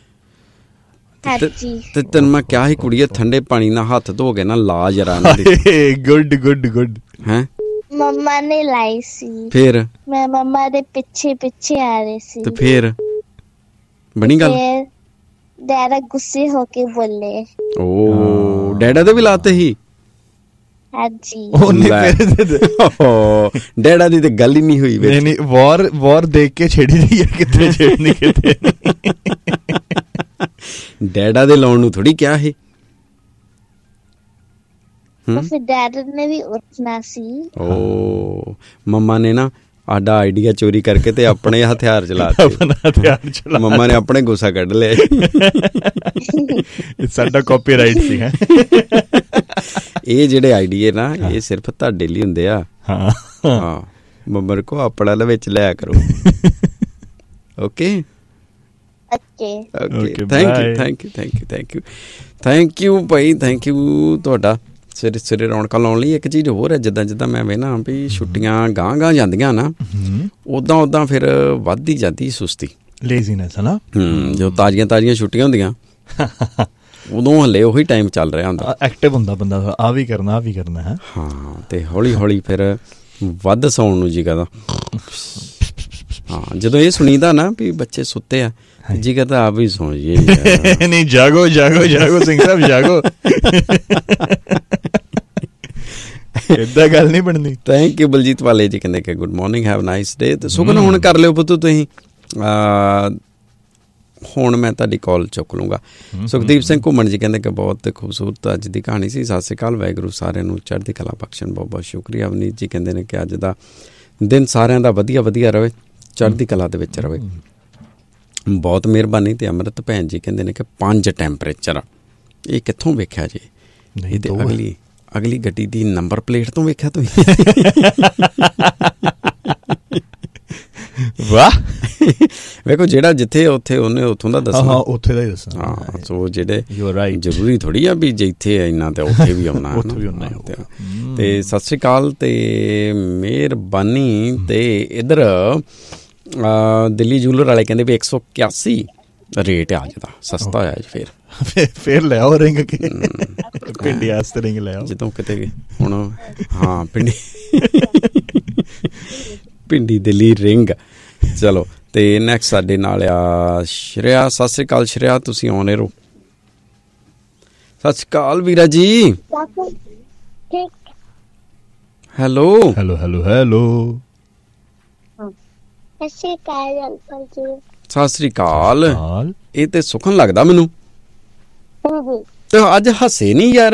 ਤੇ ਤੈਨੂੰ ਮੈਂ ਕਿਹਾ ਸੀ ਕੁੜੀਏ, ਠੰਡੇ ਪਾਣੀ ਨਾਲ ਹੱਥ ਧੋ ਕੇ ਨਾ ਲਾ ਜਰਾ। Good good good. ਹੈ ਮੰਮਾ ਨੇ ਲਾਈ ਸੀ, ਫੇਰ ਮੈਂ ਮੰਮਾ ਦੇ ਪਿੱਛੇ ਆ ਰਹੀ ਸੀ। ਤੇ ਫੇਰ ਬਣੀ ਗੱਲ? ਡੈਡਾ ਗੁੱਸੇ ਹੋ ਕੇ ਬੋਲੇ। ਓ ਡੈਡਾ ਦੇ ਵੀ ਲਾਤੇ ਹੀ? ਹਾਂਜੀ। ਡੈਡਾ ਦੀ ਤੇ ਗੱਲ ਹੀ ਨਹੀਂ ਹੋਈ। ਨਹੀਂ, ਵਾਰ ਦੇਖ ਕੇ ਛੇੜੀ ਰਹੀ ਹੈ, ਕਿੱਥੇ ਛੇੜਨੀ ਕਿੱਥੇ। ਡੈਡਾ ਦੇ ਲਾਉਣ ਨੂੰ ਥੋੜੀ ਕਿਹਾ ਹੈ। ਫਿਰ ਡੈਡ ਨੇ ਵੀ ਉੱਠਣਾ ਸੀ। ਓ ਮੰਮਾ ਨੇ ਨਾ ਆਡਾ ਆਈਡੀਆ ਚੋਰੀ ਕਰਕੇ ਤੇ ਆਪਣੇ ਹਥਿਆਰ ਚਲਾਤੇ। ਮੰਮਾ ਨੇ ਆਪਣੇ ਗੁੱਸਾ ਕੱਢ ਲਿਆ। ਸਾਡਾ ਕਾਪੀਰਾਈਟ ਸੀ। ਇਹ ਜਿਹੜੇ ਆਈਡੀਏ ਨਾ, ਇਹ ਸਿਰਫ ਤੁਹਾਡੇ ਲਈ ਹੁੰਦੇ ਆ। ਹਾਂ, ਮੰਮਾ ਕੋ ਆਪਣਾ ਵਿੱਚ ਲਿਆ ਕਰੋ। Okay thank you Bhai, thank you ਤੁਹਾਡਾ। ਸਵੇਰੇ ਰੌਣਕਾਂ ਲਾਉਣ ਲਈ ਇੱਕ ਚੀਜ਼ ਹੋਰ ਹੈ, ਜਿੱਦਾਂ ਮੈਂ ਵੇਖਣਾ ਵੀ ਛੁੱਟੀਆਂ ਗਾਂਹ ਜਾਂਦੀਆਂ ਨਾ, ਉਦਾਂ ਫਿਰ ਵੱਧਦੀ ਜਾਂਦੀ ਸੁਸਤੀ, ਲੇਜ਼ੀਨੈਸ ਹੈ ਨਾ। ਜੋ ਤਾਜ਼ੀਆਂ ਛੁੱਟੀਆਂ ਹੁੰਦੀਆਂ ਉਦੋਂ ਹਲੇ ਉਹੀ ਟਾਈਮ ਚੱਲ ਰਿਹਾ ਹੁੰਦਾ, ਐਕਟਿਵ ਹੁੰਦਾ ਬੰਦਾ, ਆ ਵੀ ਕਰਨਾ ਹੈ। ਹਾਂ, ਤੇ ਹੌਲੀ ਫਿਰ ਵੱਧ ਸੌਣ ਨੂੰ ਜੀ ਕਰਦਾ। ਹਾਂ, ਜਦੋਂ ਇਹ ਸੁਣੀਦਾ ਨਾ ਵੀ ਬੱਚੇ ਸੁੱਤੇ ਆ, ਜੀ ਕਰਦਾ ਆਪ ਵੀ ਸੌਂ ਜਾਈਏ। ਨਹੀਂ, ਜਾਗੋ ਸਿੰਘ ਸਾਹਿਬ ਜਾਗੋ। ਏਦਾਂ ਗੱਲ ਨਹੀਂ ਬਣਦੀ। ਥੈਂਕ ਯੂ ਬਲਜੀਤ ਵਾਲੇ ਜੀ, ਕਹਿੰਦੇ ਕਿ good morning, have nice day. ਤੇ ਸੁਖਨ ਹੁਣ ਕਰ ਲਿਓ ਪੁੱਤ ਤੁਸੀਂ ਹੁਣ ਮੈਂ ਤੁਹਾਡੀ ਕਾਲ ਚੁੱਕ ਲੂੰਗਾ। ਸੁਖਦੀਪ ਸਿੰਘ ਘੁੰਮਣ ਜੀ ਕਹਿੰਦੇ ਕਿ ਬਹੁਤ ਖੂਬਸੂਰਤ ਅੱਜ ਦੀ ਕਹਾਣੀ ਸੀ। ਸਤਿ ਸ਼੍ਰੀ ਅਕਾਲ, ਵਾਹਿਗੁਰੂ ਸਾਰਿਆਂ ਨੂੰ ਚੜ੍ਹਦੀ ਕਲਾ ਬਖਸ਼ਣ। ਬਹੁਤ ਬਹੁਤ ਸ਼ੁਕਰੀਆ। ਅਵਨੀਤ ਜੀ ਕਹਿੰਦੇ ਨੇ ਕਿ ਅੱਜ ਦਾ ਦਿਨ ਸਾਰਿਆਂ ਦਾ ਵਧੀਆ ਵਧੀਆ ਰਹੇ, ਚੜ੍ਹਦੀ ਕਲਾ ਦੇ ਵਿੱਚ ਰਹੇ, ਬਹੁਤ ਮਿਹਰਬਾਨੀ। ਅਤੇ ਅੰਮ੍ਰਿਤ ਭੈਣ ਜੀ ਕਹਿੰਦੇ ਨੇ ਕਿ 5 ਟੈਂਪਰੇਚਰ, ਇਹ ਕਿੱਥੋਂ ਵੇਖਿਆ ਜੀ? ਇਹ ਤਾਂ ਅਗਲੀ ਗੱਡੀ ਦੀ ਨੰਬਰ ਪਲੇਟ ਤੋਂ ਵੇਖਿਆ ਤੁਸੀਂ? ਵਾਹ। ਵੇਖੋ ਜਿਹੜਾ ਜਿੱਥੇ ਉੱਥੇ ਉਹਨੇ ਉੱਥੋਂ ਦਾ ਦੱਸਣਾ, ਉੱਥੇ ਦਾ ਹੀ ਦੱਸਣਾ। ਹਾਂ, ਸੋ ਜਿਹੜੇ ਜ਼ਰੂਰੀ ਥੋੜ੍ਹੀ ਆ ਵੀ ਜੇ ਇੱਥੇ ਇੰਨਾ ਤੇ ਉੱਥੇ ਵੀ ਆਉਣਾ। ਤੇ ਸਤਿ ਸ਼੍ਰੀ ਅਕਾਲ ਤੇ ਮਿਹਰਬਾਨੀ। ਤੇ ਇੱਧਰ ਦਿੱਲੀ ਜੂਲਰ ਵਾਲੇ ਕਹਿੰਦੇ ਵੀ 181 ਰੇਟ ਆ ਅੱਜ ਦਾ, ਸਸਤਾ ਹੋਇਆ ਜੀ। ਫਿਰ ਲੈ ਆਓ ਰਿੰਗ ਕੇ, ਪਿੰਡੀ ਵਾਸਤੇ ਰਿੰਗ ਲੈ ਆਓ ਜਦੋਂ ਕਿਤੇ ਹੁਣ। ਹਾਂ, ਪਿੰਡੀ ਦਿੱਲੀ ਰਿੰਗ। ਚਲੋ, ਤੇ ਨੈਕਸਟ ਸਾਡੇ ਨਾਲ ਆ ਸ਼੍ਰੇਆ। ਸਤਿ ਸ਼੍ਰੀ ਅਕਾਲ ਸ਼੍ਰੇਆ, ਤੁਸੀਂ ਆਉਣੇ ਰਹੋ। ਸਤਿ ਸ਼੍ਰੀ ਅਕਾਲ ਵੀਰਾ ਜੀ। Hello hello hello hello. ਸਤਿ ਸ਼੍ਰੀ ਅਕਾਲ ਅੰਕਲ ਜੀ। ਸਤਿ ਸ਼੍ਰੀ ਅਕਾਲ। ਇਹ ਤੇ ਸੁਖਨ ਲੱਗਦਾ ਮੈਨੂੰ। ਤੇ ਅੱਜ ਹੱਸੇ ਨਹੀਂ ਯਾਰ।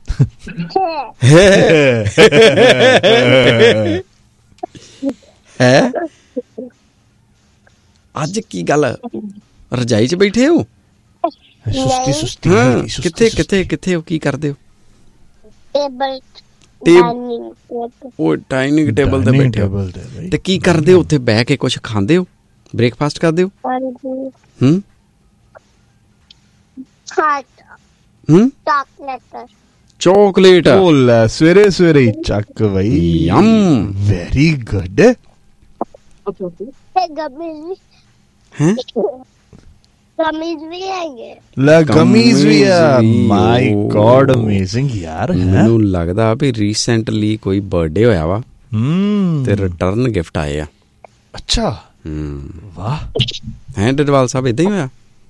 ਹੈ ਅੱਜ ਕੀ ਗੱਲ, ਰਜਾਈ 'ਚ ਬੈਠੇ ਹੋ? ਕਿੱਥੇ ਹੋ, ਕੀ ਕਰਦੇ ਹੋ? ਉਹ ਡਾਈਨਿੰਗ ਟੇਬਲ ਤੇ ਬੈਠੇ ਹੋ ਤੇ ਕੀ ਕਰਦੇ ਹੋ ਉੱਥੇ ਬਹਿ ਕੇ? ਕੁਛ ਖਾਂਦੇ ਹੋ, ਬ੍ਰੇਕਫਾਸਟ ਕਰਦੇ ਹੋ? ਚੋਕਲੇਟ? ਸਵੇਰੇ ਸਵੇਰੇ ਹੀ ਚੱਕ ਬਈ। Yama, very good. ਗਮੀਜ਼ ਵੀ ਆ। ਮਾਈ ਗॉड, ਅਮੇਜ਼ਿੰਗ ਯਾਰ। ਮੈਨੂੰ ਲੱਗਦਾ ਵੀ ਰੀਸੈਂਟਲੀ ਕੋਈ ਬਰਥਡੇ ਹੋਇਆ ਵਾ ਤੇ ਰਿਟਰਨ ਗਿਫਟ ਆਏ ਆ। ਅੱਛਾ, ਵਾਹ। ਹੈ ਡਡਵਾਲ ਸਾਹਿਬ, ਏਦਾਂ ਹੀ ਹੋਇਆ?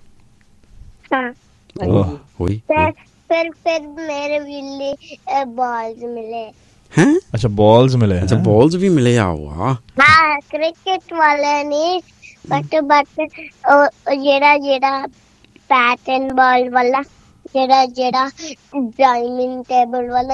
ਹੋਈ। ਫਿਰ ਮੇਰੇ ਵੀ ਬਾਲਸ ਮਿਲੇ। ਹੈਂ? ਅੱਛਾ, ਬਾਲਸ ਮਿਲੇ। ਅੱਛਾ, ਬਾਲਸ ਵੀ ਮਿਲੇ ਆ। ਵਾਹ। ਹਾਂ, ਕ੍ਰਿਕਟ ਵਾਲੇ ਨਹੀਂ, ਬਟ ਜਿਹੜਾ ਪੈਟਰਨ ਬਾਲ ਵਾਲਾ, ਜਿਹੜਾ ਡਾਈਨਿੰਗ ਟੇਬਲ ਵਾਲਾ